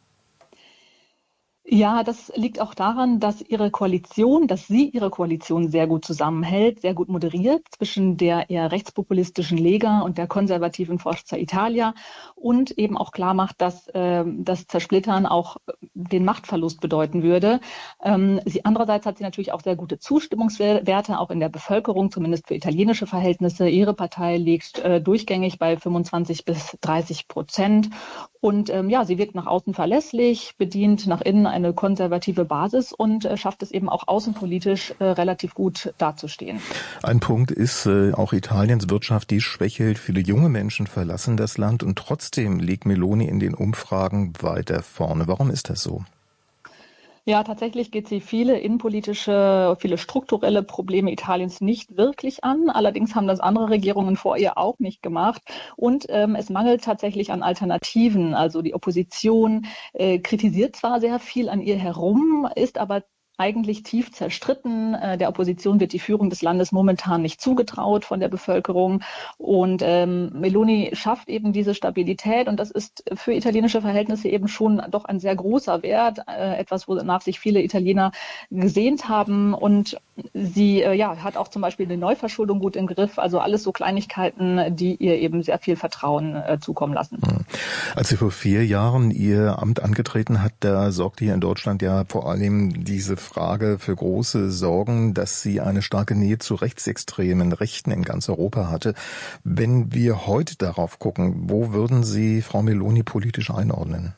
T: Ja, das liegt auch daran, dass sie ihre Koalition sehr gut zusammenhält, sehr gut moderiert zwischen der eher rechtspopulistischen Lega und der konservativen Forza Italia und eben auch klar macht, dass das Zersplittern auch den Machtverlust bedeuten würde. Andererseits hat sie natürlich auch sehr gute Zustimmungswerte, auch in der Bevölkerung, zumindest für italienische Verhältnisse. Ihre Partei liegt durchgängig bei 25-30%. Und sie wirkt nach außen verlässlich, bedient nach innen eine konservative Basis und schafft es eben auch außenpolitisch relativ gut dazustehen.
P: Ein Punkt ist auch Italiens Wirtschaft, die schwächelt. Viele junge Menschen verlassen das Land und trotzdem liegt Meloni in den Umfragen weiter vorne. Warum ist das so?
T: Ja, tatsächlich geht sie viele strukturelle Probleme Italiens nicht wirklich an. Allerdings haben das andere Regierungen vor ihr auch nicht gemacht. Und es mangelt tatsächlich an Alternativen. Also die Opposition kritisiert zwar sehr viel an ihr herum, ist aber eigentlich tief zerstritten. Der Opposition wird die Führung des Landes momentan nicht zugetraut von der Bevölkerung. Und Meloni schafft eben diese Stabilität. Und das ist für italienische Verhältnisse eben schon doch ein sehr großer Wert. Etwas, wonach sich viele Italiener gesehnt haben. Und sie hat auch zum Beispiel eine Neuverschuldung gut im Griff. Also alles so Kleinigkeiten, die ihr eben sehr viel Vertrauen zukommen lassen.
P: Als sie vor 4 Jahren ihr Amt angetreten hat, da sorgte hier in Deutschland ja vor allem diese Frage für große Sorgen, dass sie eine starke Nähe zu rechtsextremen Rechten in ganz Europa hatte. Wenn wir heute darauf gucken, wo würden Sie Frau Meloni politisch einordnen?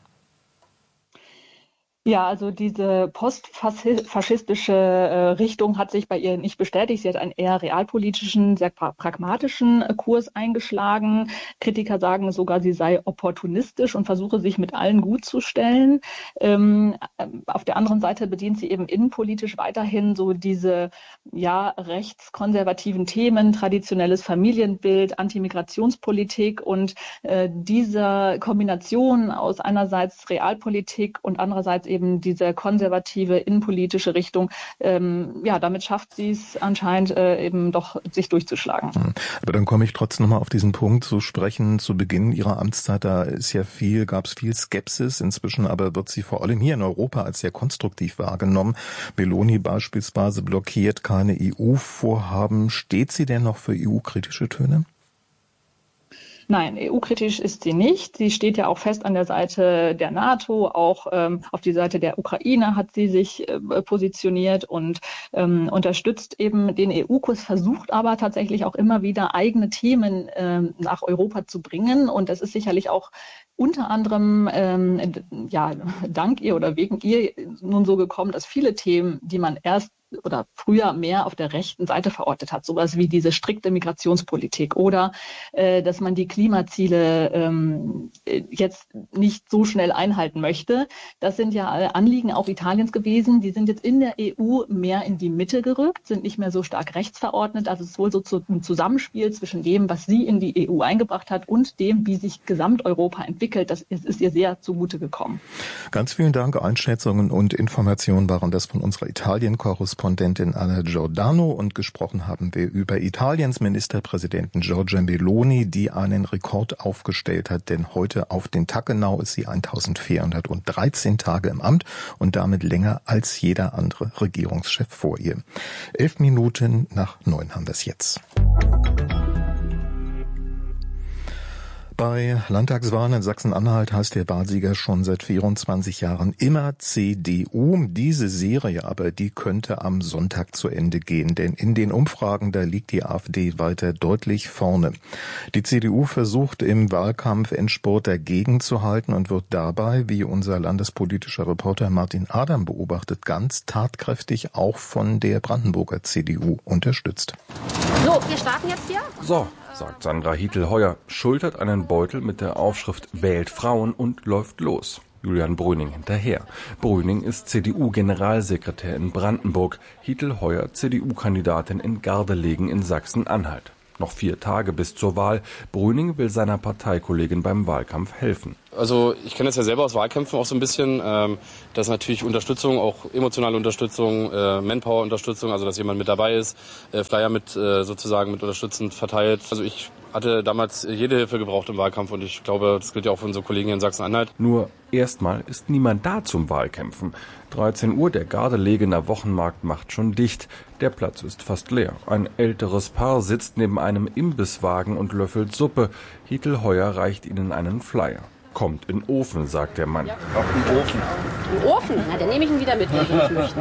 T: Ja, also diese postfaschistische Richtung hat sich bei ihr nicht bestätigt. Sie hat einen eher realpolitischen, sehr pragmatischen Kurs eingeschlagen. Kritiker sagen sogar, sie sei opportunistisch und versuche sich mit allen gut zu stellen. Auf der anderen Seite bedient sie eben innenpolitisch weiterhin so diese rechtskonservativen Themen, traditionelles Familienbild, Antimigrationspolitik und diese Kombination aus einerseits Realpolitik und andererseits eben diese konservative innenpolitische Richtung, damit schafft sie es anscheinend eben doch, sich durchzuschlagen.
P: Aber dann komme ich trotzdem nochmal auf diesen Punkt zu sprechen. Zu Beginn ihrer Amtszeit, da gab es viel Skepsis. Inzwischen aber wird sie vor allem hier in Europa als sehr konstruktiv wahrgenommen. Meloni beispielsweise blockiert keine EU-Vorhaben. Steht sie denn noch für EU-kritische Töne?
T: Nein, EU-kritisch ist sie nicht. Sie steht ja auch fest an der Seite der NATO, auch auf die Seite der Ukraine hat sie sich positioniert und unterstützt eben den EU-Kurs, versucht aber tatsächlich auch immer wieder eigene Themen nach Europa zu bringen. Und das ist sicherlich auch unter anderem dank ihr oder wegen ihr nun so gekommen, dass viele Themen, die man erst oder früher mehr auf der rechten Seite verortet hat, sowas wie diese strikte Migrationspolitik oder dass man die Klimaziele jetzt nicht so schnell einhalten möchte. Das sind ja Anliegen auch Italiens gewesen. Die sind jetzt in der EU mehr in die Mitte gerückt, sind nicht mehr so stark rechts verordnet. Also es ist wohl so ein Zusammenspiel zwischen dem, was sie in die EU eingebracht hat und dem, wie sich Gesamteuropa entwickelt entwickelt. Das ist ihr sehr zugute gekommen.
P: Ganz vielen Dank. Einschätzungen und Informationen waren das von unserer Italien-Korrespondentin Anna Giordano, und gesprochen haben wir über Italiens Ministerpräsidenten Giorgia Meloni, die einen Rekord aufgestellt hat, denn heute auf den Tag genau ist sie 1413 Tage im Amt und damit länger als jeder andere Regierungschef vor ihr. 11 Minuten nach 9 haben wir es jetzt. Bei Landtagswahlen in Sachsen-Anhalt heißt der Wahlsieger schon seit 24 Jahren immer CDU. Diese Serie aber, die könnte am Sonntag zu Ende gehen, denn in den Umfragen, da liegt die AfD weiter deutlich vorne. Die CDU versucht im Wahlkampf-Endspurt dagegen zu halten und wird dabei, wie unser landespolitischer Reporter Martin Adam beobachtet, ganz tatkräftig auch von der Brandenburger CDU unterstützt.
U: So, wir starten jetzt hier.
V: So, sagt Sandra Hietl-Heuer, schultert einen Beutel mit der Aufschrift »Wählt Frauen« und läuft los. Julian Brüning hinterher. Brüning ist CDU-Generalsekretär in Brandenburg, Hietl-Heuer CDU-Kandidatin in Gardelegen in Sachsen-Anhalt. Noch 4 Tage bis zur Wahl. Brüning will seiner Parteikollegin beim Wahlkampf helfen.
W: Also ich kenne das ja selber aus Wahlkämpfen auch so ein bisschen, dass natürlich Unterstützung, auch emotionale Unterstützung, Manpower-Unterstützung, also dass jemand mit dabei ist, Flyer mit sozusagen mit unterstützend verteilt. Also ich hatte damals jede Hilfe gebraucht im Wahlkampf und ich glaube, das gilt ja auch für unsere Kollegen in Sachsen-Anhalt.
V: Nur erstmal ist niemand da zum Wahlkämpfen. 13 Uhr, der Gardelegener Wochenmarkt macht schon dicht. Der Platz ist fast leer. Ein älteres Paar sitzt neben einem Imbisswagen und löffelt Suppe. Hietl-Heuer reicht ihnen einen Flyer. Kommt in Ofen, sagt der Mann.
U: Ja. Auf den Ofen. Im Ofen? Na, dann nehme ich ihn wieder mit, wenn Sie nicht möchten.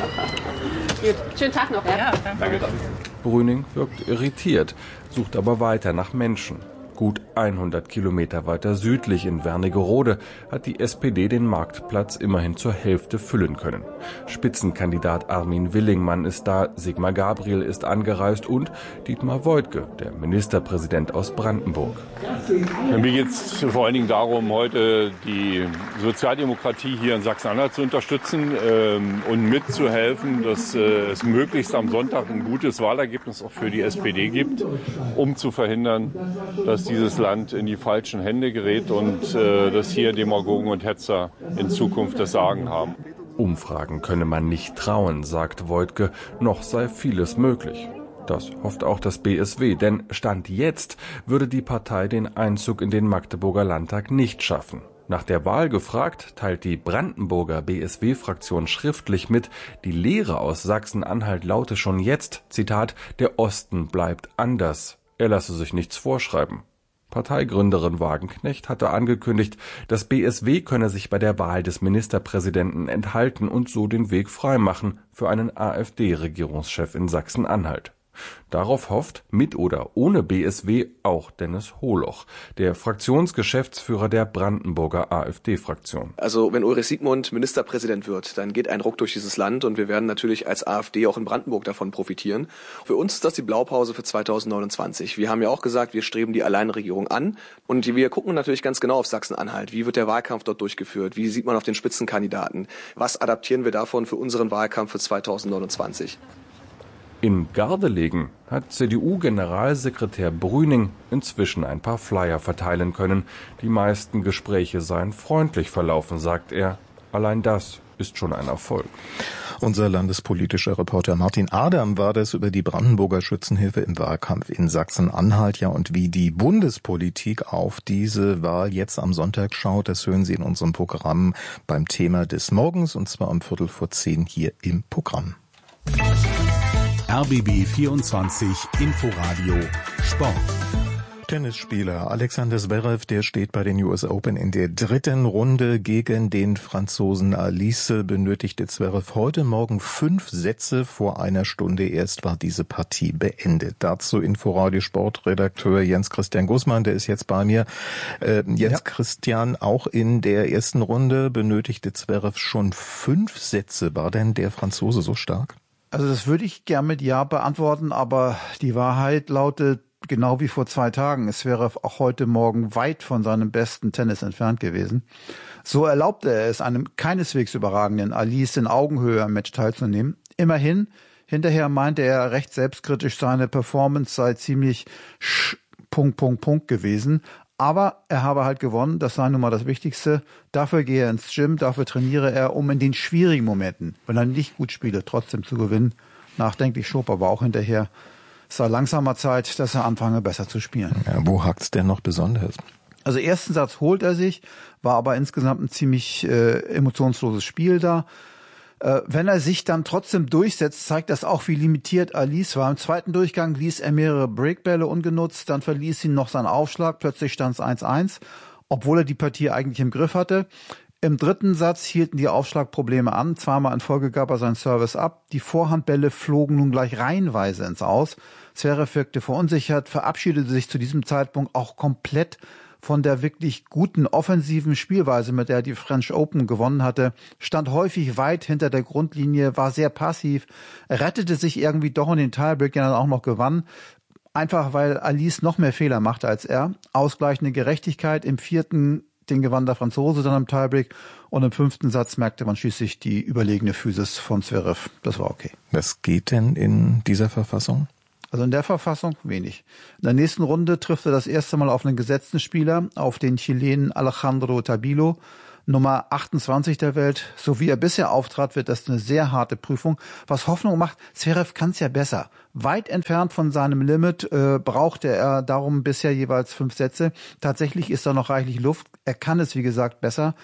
U: Gut, schönen Tag noch. Ja, danke.
V: Brüning wirkt irritiert, sucht aber weiter nach Menschen. Gut 100 Kilometer weiter südlich in Wernigerode hat die SPD den Marktplatz immerhin zur Hälfte füllen können. Spitzenkandidat Armin Willingmann ist da, Sigmar Gabriel ist angereist und Dietmar Woidke, der Ministerpräsident aus Brandenburg.
X: Mir geht es vor allen Dingen darum, heute die Sozialdemokratie hier in Sachsen-Anhalt zu unterstützen und mitzuhelfen, dass es möglichst am Sonntag ein gutes Wahlergebnis auch für die SPD gibt, um zu verhindern, dass dieses Land in die falschen Hände gerät und dass hier Demagogen und Hetzer in Zukunft das Sagen haben.
V: Umfragen könne man nicht trauen, sagt Woidke, noch sei vieles möglich. Das hofft auch das BSW, denn Stand jetzt würde die Partei den Einzug in den Magdeburger Landtag nicht schaffen. Nach der Wahl gefragt, teilt die Brandenburger BSW-Fraktion schriftlich mit, die Lehre aus Sachsen-Anhalt laute schon jetzt, Zitat, der Osten bleibt anders. Er lasse sich nichts vorschreiben. Parteigründerin Wagenknecht hatte angekündigt, das BSW könne sich bei der Wahl des Ministerpräsidenten enthalten und so den Weg freimachen für einen AfD-Regierungschef in Sachsen-Anhalt. Darauf hofft, mit oder ohne BSW, auch Dennis Holoch, der Fraktionsgeschäftsführer der Brandenburger AfD-Fraktion.
Y: Also wenn Ulrich Siegmund Ministerpräsident wird, dann geht ein Ruck durch dieses Land und wir werden natürlich als AfD auch in Brandenburg davon profitieren. Für uns ist das die Blaupause für 2029. Wir haben ja auch gesagt, wir streben die Alleinregierung an und wir gucken natürlich ganz genau auf Sachsen-Anhalt. Wie wird der Wahlkampf dort durchgeführt? Wie sieht man auf den Spitzenkandidaten? Was adaptieren wir davon für unseren Wahlkampf für 2029?
V: In Gardelegen hat CDU-Generalsekretär Brüning inzwischen ein paar Flyer verteilen können. Die meisten Gespräche seien freundlich verlaufen, sagt er. Allein das ist schon ein Erfolg.
P: Unser landespolitischer Reporter Martin Adam war das über die Brandenburger Schützenhilfe im Wahlkampf in Sachsen-Anhalt. Ja, und wie die Bundespolitik auf diese Wahl jetzt am Sonntag schaut, das hören Sie in unserem Programm beim Thema des Morgens, und zwar um 9:15 hier im Programm.
C: RBB 24 Inforadio Sport.
P: Tennisspieler Alexander Zverev, der steht bei den US Open in der 3. Runde gegen den Franzosen Alice. Benötigte Zverev heute Morgen 5 Sätze. Vor einer Stunde erst war diese Partie beendet. Dazu Inforadio Sportredakteur Jens Christian Gußmann, der ist jetzt bei mir. Christian, auch in der ersten Runde benötigte Zverev schon 5 Sätze. War denn der Franzose so stark?
Z: Also das würde ich gern mit Ja beantworten, aber die Wahrheit lautet, genau wie vor 2 Tagen, es wäre auch heute Morgen weit von seinem besten Tennis entfernt gewesen. So erlaubte er es einem keineswegs überragenden Alice in Augenhöhe am Match teilzunehmen. Immerhin, hinterher meinte er recht selbstkritisch, seine Performance sei ziemlich ... gewesen. Aber er habe halt gewonnen, das sei nun mal das Wichtigste. Dafür gehe er ins Gym, dafür trainiere er, um in den schwierigen Momenten, wenn er nicht gut spiele, trotzdem zu gewinnen. Nachdenklich schob aber auch hinterher. Es sei langsamer Zeit, dass er anfange, besser zu spielen.
P: Ja, wo hakt's denn noch besonders?
Z: Also ersten Satz holt er sich, war aber insgesamt ein ziemlich emotionsloses Spiel da. Wenn er sich dann trotzdem durchsetzt, zeigt das auch, wie limitiert Alice war. Im zweiten Durchgang ließ er mehrere Breakbälle ungenutzt, dann verließ ihn noch sein Aufschlag, plötzlich stand es 1-1, obwohl er die Partie eigentlich im Griff hatte. Im dritten Satz hielten die Aufschlagprobleme an, zweimal in Folge gab er seinen Service ab. Die Vorhandbälle flogen nun gleich reihenweise ins Aus. Zverev wirkte verunsichert, verabschiedete sich zu diesem Zeitpunkt auch komplett von der wirklich guten offensiven Spielweise, mit der er die French Open gewonnen hatte, stand häufig weit hinter der Grundlinie, war sehr passiv, rettete sich irgendwie doch in den Tiebreak, den er dann auch noch gewann, einfach weil Alice noch mehr Fehler machte als er. Ausgleichende Gerechtigkeit, im vierten den gewann der Franzose dann im Tiebreak und im fünften Satz merkte man schließlich die überlegene Physis von Zverev. Das war okay.
P: Was geht denn in dieser Verfassung?
Z: Also in der Verfassung wenig. In der nächsten Runde trifft er das erste Mal auf einen gesetzten Spieler, auf den Chilenen Alejandro Tabilo, Nummer 28 der Welt. So wie er bisher auftrat, wird das eine sehr harte Prüfung. Was Hoffnung macht, Zverev kann es ja besser. Weit entfernt von seinem Limit brauchte er darum bisher jeweils 5 Sätze. Tatsächlich ist da noch reichlich Luft. Er kann es, wie gesagt, besser.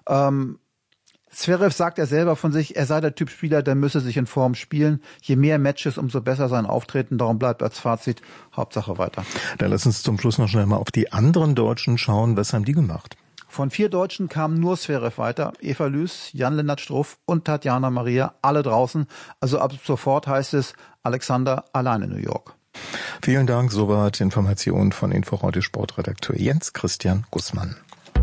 Z: Zverev sagt er selber von sich, er sei der Typ Spieler, der müsse sich in Form spielen. Je mehr Matches, umso besser sein Auftreten. Darum bleibt als Fazit Hauptsache weiter.
P: Dann lass uns zum Schluss noch schnell mal auf die anderen Deutschen schauen. Was haben die gemacht?
Z: Von 4 Deutschen kamen nur Zverev weiter. Eva Lüß, Jan-Lennart Struff und Tatjana Maria, alle draußen. Also ab sofort heißt es Alexander allein in New York.
P: Vielen Dank. Soweit Informationen von Info-Heute Sportredakteur Jens Christian Gussmann.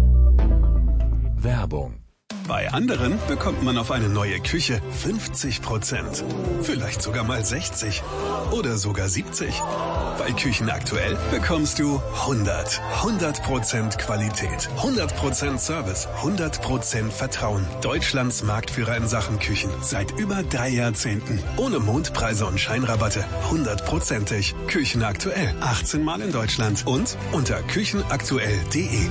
C: Werbung. Bei anderen bekommt man auf eine neue Küche 50%. Vielleicht sogar mal 60. Oder sogar 70. Bei Küchen aktuell bekommst du 100. 100% Qualität. 100% Service. 100% Vertrauen. Deutschlands Marktführer in Sachen Küchen. Seit über 3 Jahrzehnten. Ohne Mondpreise und Scheinrabatte. 100%ig. Küchen aktuell. 18 Mal in Deutschland. Und unter küchenaktuell.de.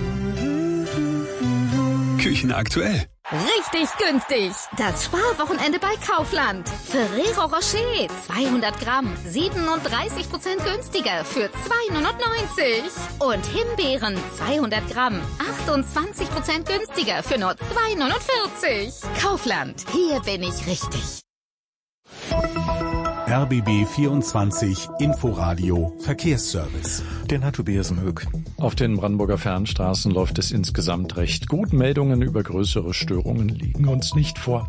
C: Küchen aktuell.
A: Richtig günstig. Das Sparwochenende bei Kaufland. Ferrero Rocher 200 Gramm 37% günstiger für 2,99. Und Himbeeren 200 Gramm 28% günstiger für nur 2,49. Kaufland. Hier bin ich richtig.
C: RBB 24 Inforadio Verkehrsservice.
P: Den hat Tobias Möck.
D: Auf den Brandenburger Fernstraßen läuft es insgesamt recht gut. Meldungen über größere Störungen liegen uns nicht vor.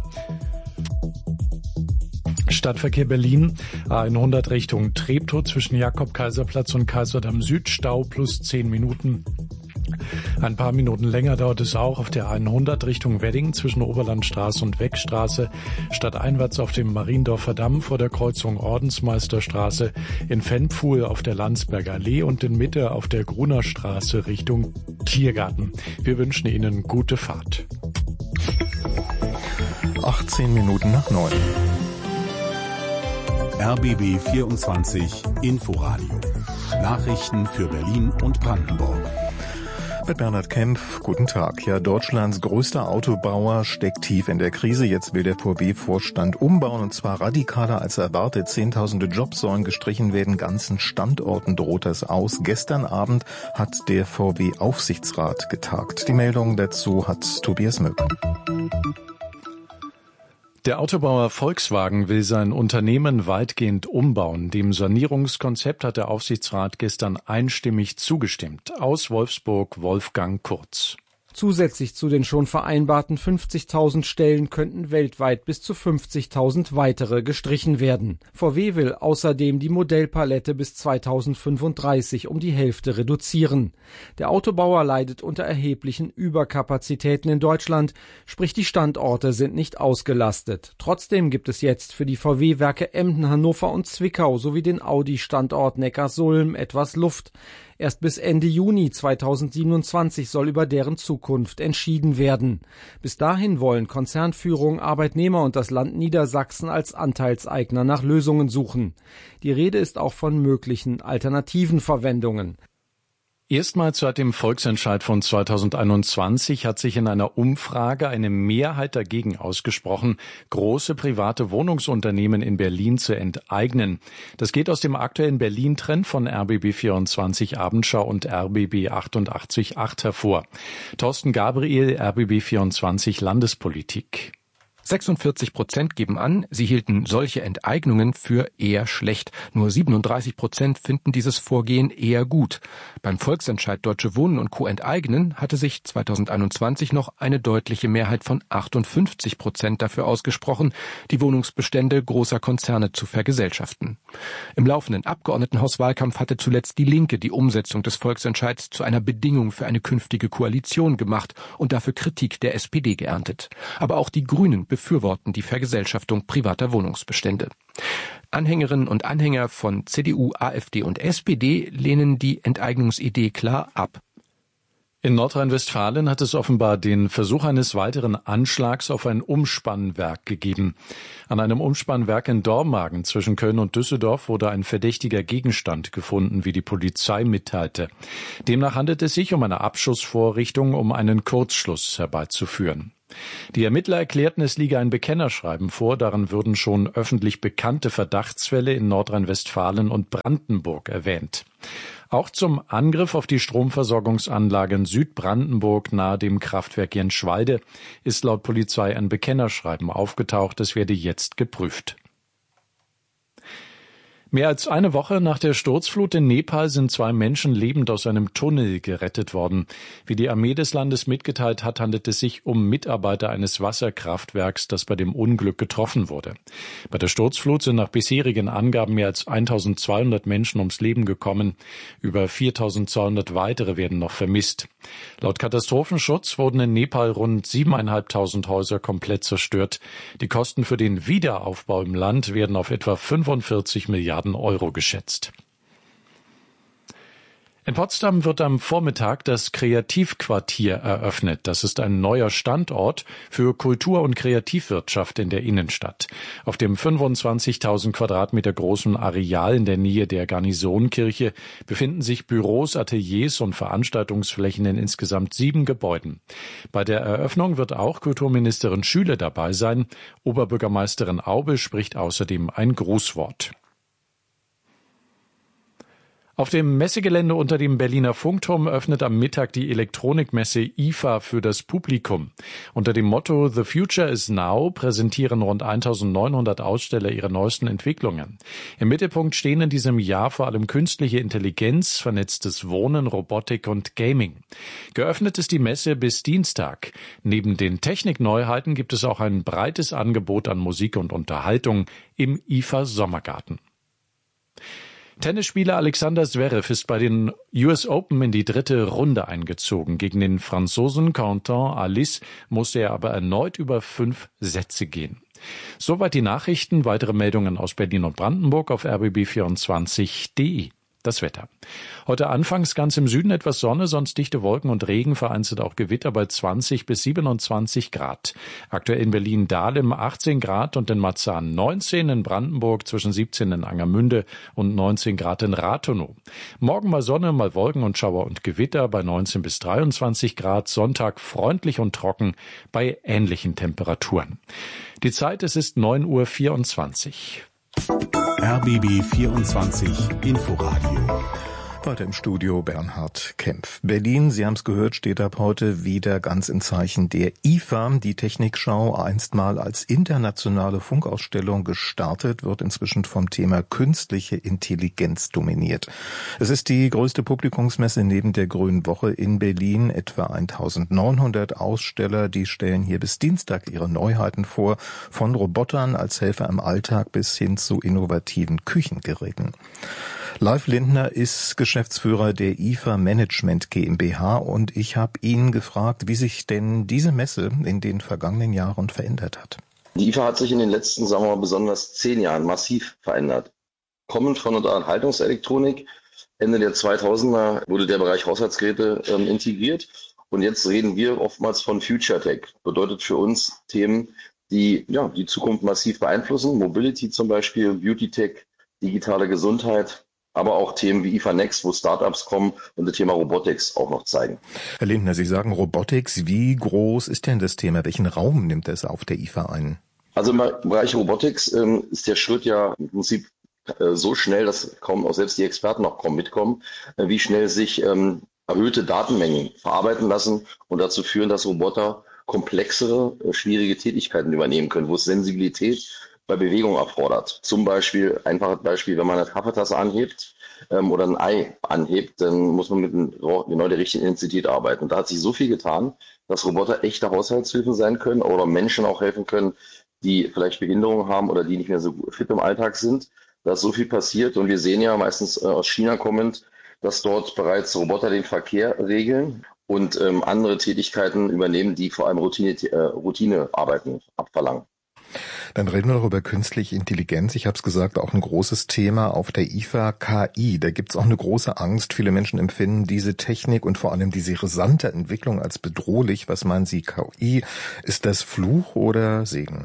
D: Stadtverkehr Berlin, A100 Richtung Treptow zwischen Jakob-Kaiser-Platz und Kaiserdamm Süd, Stau plus 10 Minuten. Ein paar Minuten länger dauert es auch auf der 100 Richtung Wedding zwischen Oberlandstraße und Weckstraße, stadteinwärts auf dem Mariendorfer Damm vor der Kreuzung Ordensmeisterstraße, in Fennpfuhl auf der Landsberger Allee und in Mitte auf der Gruner Straße Richtung Tiergarten. Wir wünschen Ihnen gute Fahrt.
P: 18 Minuten nach 9.
C: RBB 24 Inforadio. Nachrichten für Berlin und Brandenburg.
P: Mit Bernhard Kempf, guten Tag. Ja, Deutschlands größter Autobauer steckt tief in der Krise. Jetzt will der VW-Vorstand umbauen und zwar radikaler als erwartet. Zehntausende Jobs sollen gestrichen werden. Ganzen Standorten droht das aus. Gestern Abend hat der VW-Aufsichtsrat getagt. Die Meldung dazu hat Tobias Möck.
D: Der Autobauer Volkswagen will sein Unternehmen weitgehend umbauen. Dem Sanierungskonzept hat der Aufsichtsrat gestern einstimmig zugestimmt. Aus Wolfsburg Wolfgang Kurz.
E: Zusätzlich zu den schon vereinbarten 50.000 Stellen könnten weltweit bis zu 50.000 weitere gestrichen werden. VW will außerdem die Modellpalette bis 2035 um die Hälfte reduzieren. Der Autobauer leidet unter erheblichen Überkapazitäten in Deutschland, sprich die Standorte sind nicht ausgelastet. Trotzdem gibt es jetzt für die VW-Werke Emden, Hannover und Zwickau sowie den Audi-Standort Neckarsulm etwas Luft. Erst bis Ende Juni 2027 soll über deren Zukunft entschieden werden. Bis dahin wollen Konzernführung, Arbeitnehmer und das Land Niedersachsen als Anteilseigner nach Lösungen suchen. Die Rede ist auch von möglichen alternativen Verwendungen.
D: Erstmals seit dem Volksentscheid von 2021 hat sich in einer Umfrage eine Mehrheit dagegen ausgesprochen, große private Wohnungsunternehmen in Berlin zu enteignen. Das geht aus dem aktuellen Berlin-Trend von RBB24 Abendschau und RBB 88.8 hervor. Thorsten Gabriel, RBB24 Landespolitik.
F: 46% geben an, sie hielten solche Enteignungen für eher schlecht. Nur 37% finden dieses Vorgehen eher gut. Beim Volksentscheid Deutsche Wohnen und Co. enteignen hatte sich 2021 noch eine deutliche Mehrheit von 58% dafür ausgesprochen, die Wohnungsbestände großer Konzerne zu vergesellschaften. Im laufenden Abgeordnetenhauswahlkampf hatte zuletzt die Linke die Umsetzung des Volksentscheids zu einer Bedingung für eine künftige Koalition gemacht und dafür Kritik der SPD geerntet. Aber auch die Grünen befürworten die Vergesellschaftung privater Wohnungsbestände. Anhängerinnen und Anhänger von CDU, AfD und SPD lehnen die Enteignungsidee klar ab.
D: In Nordrhein-Westfalen hat es offenbar den Versuch eines weiteren Anschlags auf ein Umspannwerk gegeben. An einem Umspannwerk in Dormagen zwischen Köln und Düsseldorf wurde ein verdächtiger Gegenstand gefunden, wie die Polizei mitteilte. Demnach handelt es sich um eine Abschussvorrichtung, um einen Kurzschluss herbeizuführen. Die Ermittler erklärten, es liege ein Bekennerschreiben vor, darin würden schon öffentlich bekannte Verdachtsfälle in Nordrhein-Westfalen und Brandenburg erwähnt. Auch zum Angriff auf die Stromversorgungsanlage in Südbrandenburg nahe dem Kraftwerk Jenschwalde ist laut Polizei ein Bekennerschreiben aufgetaucht, es werde jetzt geprüft. Mehr als eine Woche nach der Sturzflut in Nepal sind 2 Menschen lebend aus einem Tunnel gerettet worden. Wie die Armee des Landes mitgeteilt hat, handelt es sich um Mitarbeiter eines Wasserkraftwerks, das bei dem Unglück getroffen wurde. Bei der Sturzflut sind nach bisherigen Angaben mehr als 1200 Menschen ums Leben gekommen. Über 4200 weitere werden noch vermisst. Laut Katastrophenschutz wurden in Nepal rund 7.500 Häuser komplett zerstört. Die Kosten für den Wiederaufbau im Land werden auf etwa 45 Milliarden Euro geschätzt. In Potsdam wird am Vormittag das Kreativquartier eröffnet. Das ist ein neuer Standort für Kultur- und Kreativwirtschaft in der Innenstadt. Auf dem 25.000 Quadratmeter großen Areal in der Nähe der Garnisonkirche befinden sich Büros, Ateliers und Veranstaltungsflächen in insgesamt 7 Gebäuden. Bei der Eröffnung wird auch Kulturministerin Schüle dabei sein. Oberbürgermeisterin Aube spricht außerdem ein Grußwort. Auf dem Messegelände unter dem Berliner Funkturm öffnet am Mittag die Elektronikmesse IFA für das Publikum. Unter dem Motto The Future is Now präsentieren rund 1900 Aussteller ihre neuesten Entwicklungen. Im Mittelpunkt stehen in diesem Jahr vor allem künstliche Intelligenz, vernetztes Wohnen, Robotik und Gaming. Geöffnet ist die Messe bis Dienstag. Neben den Technikneuheiten gibt es auch ein breites Angebot an Musik und Unterhaltung im IFA Sommergarten. Tennisspieler Alexander Zverev ist bei den US Open in die 3. Runde eingezogen. Gegen den Franzosen Quentin Alice musste er aber erneut über 5 Sätze gehen. Soweit die Nachrichten. Weitere Meldungen aus Berlin und Brandenburg auf rbb24.de. Das Wetter. Heute anfangs ganz im Süden etwas Sonne, sonst dichte Wolken und Regen, vereinzelt auch Gewitter bei 20 bis 27 Grad. Aktuell in Berlin-Dahlem 18 Grad und in Marzahn 19, in Brandenburg zwischen 17 in Angermünde und 19 Grad in Rathenow. Morgen mal Sonne, mal Wolken und Schauer und Gewitter bei 19 bis 23 Grad. Sonntag freundlich und trocken bei ähnlichen Temperaturen. Die Zeit, es ist 9:24 Uhr.
G: RBB 24 Inforadio.
P: Weiter im Studio Bernhard Kempf. Berlin, Sie haben es gehört, steht ab heute wieder ganz im Zeichen der IFA. Die Technikschau, einstmal als internationale Funkausstellung gestartet, wird inzwischen vom Thema künstliche Intelligenz dominiert. Es ist die größte Publikumsmesse neben der Grünen Woche in Berlin. Etwa 1900 Aussteller, die stellen hier bis Dienstag ihre Neuheiten vor, von Robotern als Helfer im Alltag bis hin zu innovativen Küchengeräten. Live Lindner ist Geschäftsführer der IFA Management GmbH und ich habe ihn gefragt, wie sich denn diese Messe in den vergangenen Jahren verändert hat.
H: Die IFA hat sich in den letzten, sagen wir mal, besonders 10 Jahren massiv verändert. Kommend von der Unterhaltungselektronik, Ende der 2000er wurde der Bereich Haushaltsgeräte integriert und jetzt reden wir oftmals von Future Tech. Bedeutet für uns Themen, die die Zukunft massiv beeinflussen. Mobility zum Beispiel, Beauty Tech, digitale Gesundheit. aber auch Themen wie IFA Next, wo Startups kommen und das Thema Robotics auch noch zeigen.
P: Herr Lindner, Sie sagen Robotics. Wie groß ist denn das Thema? Welchen Raum nimmt es auf der IFA ein?
H: Also im Bereich Robotics ist der Schritt ja im Prinzip so schnell, dass kaum auch selbst die Experten noch mitkommen, wie schnell sich erhöhte Datenmengen verarbeiten lassen und dazu führen, dass Roboter komplexere, schwierige Tätigkeiten übernehmen können, wo es Sensibilität bei Bewegung erfordert. Zum Beispiel, einfaches Beispiel, wenn man eine Kaffeetasse anhebt oder ein Ei anhebt, dann muss man mit genau der richtigen Intensität arbeiten. Und da hat sich so viel getan, dass Roboter echte Haushaltshilfen sein können oder Menschen auch helfen können, die vielleicht Behinderungen haben oder die nicht mehr so fit im Alltag sind. Da ist so viel passiert und wir sehen ja meistens aus China kommend, dass dort bereits Roboter den Verkehr regeln und andere Tätigkeiten übernehmen, die vor allem Routinearbeiten abverlangen.
P: Dann reden wir doch über künstliche Intelligenz. Ich habe es gesagt, auch ein großes Thema auf der IFA, KI. Da gibt es auch eine große Angst. Viele Menschen empfinden diese Technik und vor allem diese rasante Entwicklung als bedrohlich. Was meinen Sie, KI? Ist das Fluch oder Segen?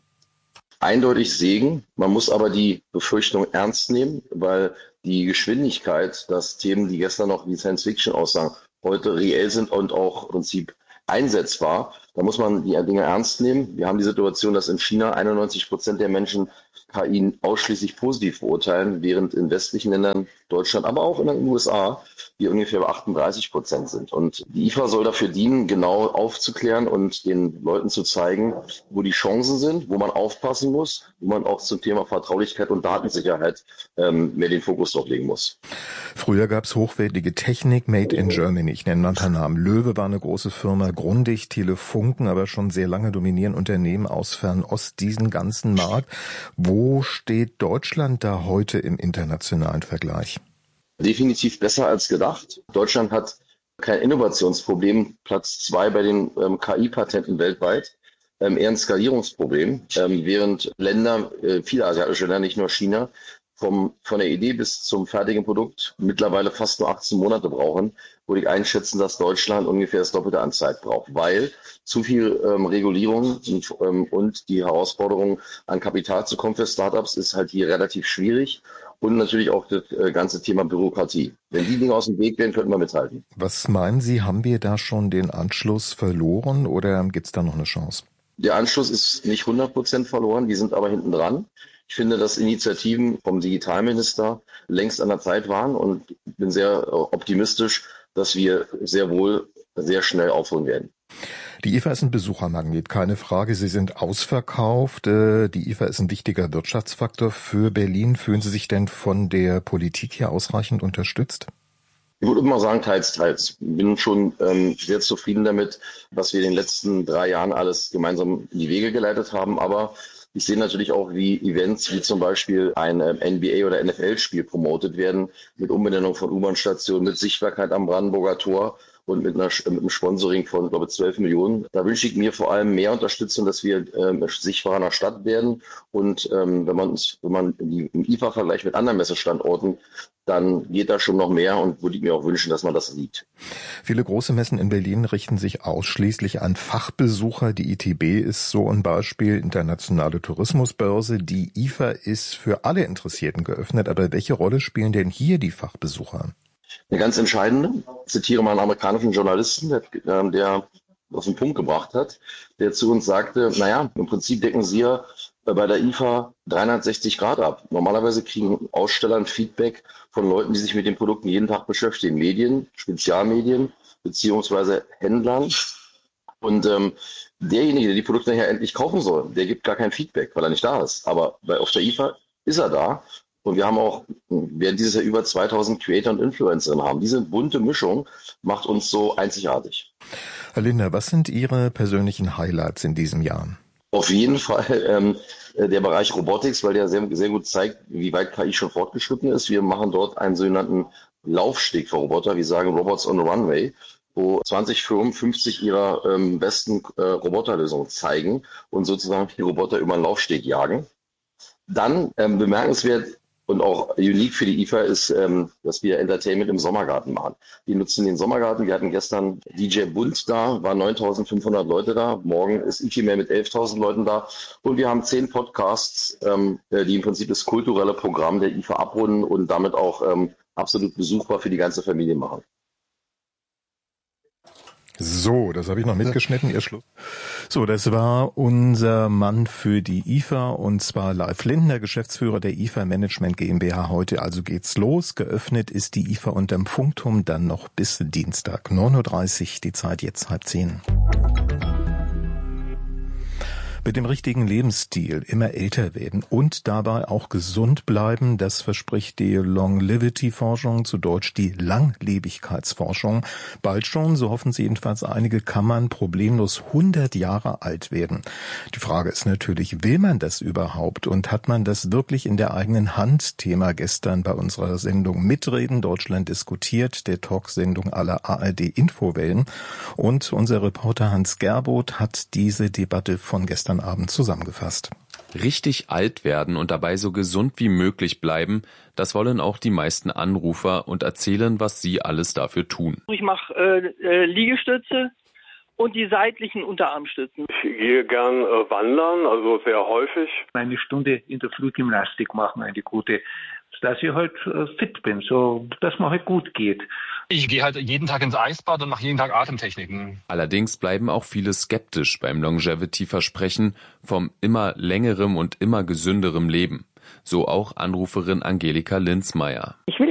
H: Eindeutig Segen. Man muss aber die Befürchtung ernst nehmen, weil die Geschwindigkeit, dass Themen, die gestern noch wie Science Fiction aussagen, heute reell sind und auch im Prinzip einsetzbar. Da muss man die Dinge ernst nehmen. Wir haben die Situation, dass in China 91% der Menschen KI ausschließlich positiv beurteilen, während in westlichen Ländern, Deutschland, aber auch in den USA, wir ungefähr bei 38% sind. Und die IFA soll dafür dienen, genau aufzuklären und den Leuten zu zeigen, wo die Chancen sind, wo man aufpassen muss, wo man auch zum Thema Vertraulichkeit und Datensicherheit mehr den Fokus drauf legen muss.
P: Früher gab es hochwertige Technik made in Germany. Ich nenne mal ein paar Namen. Löwe war eine große Firma, Grundig, Telefunken, aber schon sehr lange dominieren Unternehmen aus Fernost diesen ganzen Markt. Wo steht Deutschland da heute im internationalen Vergleich?
H: Definitiv besser als gedacht. Deutschland hat kein Innovationsproblem, Platz 2 bei den KI-Patenten weltweit, eher ein Skalierungsproblem, während Länder, viele asiatische Länder, nicht nur China, von der Idee bis zum fertigen Produkt mittlerweile fast nur 18 Monate brauchen, würde ich einschätzen, dass Deutschland ungefähr das Doppelte an Zeit braucht, weil zu viel Regulierung und die Herausforderung an Kapital zu kommen für Startups ist halt hier relativ schwierig und natürlich auch das ganze Thema Bürokratie. Wenn die Dinge aus dem Weg gehen, könnten wir mithalten.
P: Was meinen Sie, haben wir da schon den Anschluss verloren oder gibt es da noch eine Chance?
H: Der Anschluss ist nicht 100% verloren, die sind aber hinten dran. Ich finde, dass Initiativen vom Digitalminister längst an der Zeit waren und bin sehr optimistisch, dass wir sehr wohl sehr schnell aufholen werden.
P: Die IFA ist ein Besuchermagnet, keine Frage. Sie sind ausverkauft. Die IFA ist ein wichtiger Wirtschaftsfaktor für Berlin. Fühlen Sie sich denn von der Politik hier ausreichend unterstützt?
H: Ich würde immer sagen, teils, teils. Ich bin schon sehr zufrieden damit, was wir in den letzten 3 Jahren alles gemeinsam in die Wege geleitet haben. Aber ich sehe natürlich auch, wie Events wie zum Beispiel ein NBA- oder NFL-Spiel promotet werden, mit Umbenennung von U-Bahn-Stationen, mit Sichtbarkeit am Brandenburger Tor und mit einem Sponsoring von, glaube ich, 12 Millionen. Da wünsche ich mir vor allem mehr Unterstützung, dass wir sichtbarer in der Stadt werden. Und wenn man im IFA-Vergleich mit anderen Messestandorten, dann geht da schon noch mehr und würde ich mir auch wünschen, dass man das sieht.
P: Viele große Messen in Berlin richten sich ausschließlich an Fachbesucher. Die ITB ist so ein Beispiel, internationale Tourismusbörse. Die IFA ist für alle Interessierten geöffnet. Aber welche Rolle spielen denn hier die Fachbesucher?
H: Eine ganz entscheidende. Ich zitiere mal einen amerikanischen Journalisten, der auf den Punkt gebracht hat, der zu uns sagte, naja, im Prinzip decken Sie ja bei der IFA 360 Grad ab. Normalerweise kriegen Aussteller ein Feedback von Leuten, die sich mit den Produkten jeden Tag beschäftigen. Medien, Spezialmedien, beziehungsweise Händlern. Und derjenige, der die Produkte nachher endlich kaufen soll, der gibt gar kein Feedback, weil er nicht da ist. Aber auf der IFA ist er da. Und wir werden dieses Jahr über 2000 Creator und Influencerinnen haben. Diese bunte Mischung macht uns so einzigartig.
P: Herr Lindner, was sind Ihre persönlichen Highlights in diesem Jahr?
H: Auf jeden Fall der Bereich Robotics, weil der sehr, sehr gut zeigt, wie weit KI schon fortgeschritten ist. Wir machen dort einen sogenannten Laufsteg für Roboter. Wir sagen Robots on the Runway, wo 20 Firmen 50 ihrer besten Roboterlösungen zeigen und sozusagen die Roboter über einen Laufsteg jagen. Dann bemerkenswert Und auch unique für die IFA ist, dass wir Entertainment im Sommergarten machen. Wir nutzen den Sommergarten. Wir hatten gestern DJ Bund da, waren 9.500 Leute da. Morgen ist IFIMER mit 11.000 Leuten da. Und wir haben 10 Podcasts, die im Prinzip das kulturelle Programm der IFA abrunden und damit auch absolut besuchbar für die ganze Familie machen.
P: So, das habe ich noch mitgeschnitten, ihr Schluss. So, das war unser Mann für die IFA, und zwar Leif Lindner, Geschäftsführer der IFA Management GmbH. Heute also geht's los. Geöffnet ist die IFA unterm Funkturm dann noch bis Dienstag. 9.30 Uhr, die Zeit jetzt 9:30. Mit dem richtigen Lebensstil immer älter werden und dabei auch gesund bleiben, das verspricht die Longevity-Forschung, zu Deutsch die Langlebigkeitsforschung. Bald schon, so hoffen sie jedenfalls einige, kann man problemlos 100 Jahre alt werden. Die Frage ist natürlich, will man das überhaupt und hat man das wirklich in der eigenen Hand? Thema gestern bei unserer Sendung Mitreden, Deutschland diskutiert, der Talksendung aller ARD-Infowellen. Und unser Reporter Hans Gerboth hat diese Debatte von gestern Abend zusammengefasst.
I: Richtig alt werden und dabei so gesund wie möglich bleiben, das wollen auch die meisten Anrufer und erzählen, was sie alles dafür tun.
J: Ich mache Liegestütze und die seitlichen Unterarmstützen.
K: Ich gehe gern wandern, also sehr häufig.
L: Eine Stunde in der Frühgymnastik machen, eine gute, dass ich halt fit bin, so dass mir halt gut geht.
N: Ich gehe halt jeden Tag ins Eisbad und mache jeden Tag Atemtechniken.
I: Allerdings bleiben auch viele skeptisch beim Longevity-Versprechen vom immer längerem und immer gesünderem Leben. So auch Anruferin Angelika Linzmeier.
J: Ich will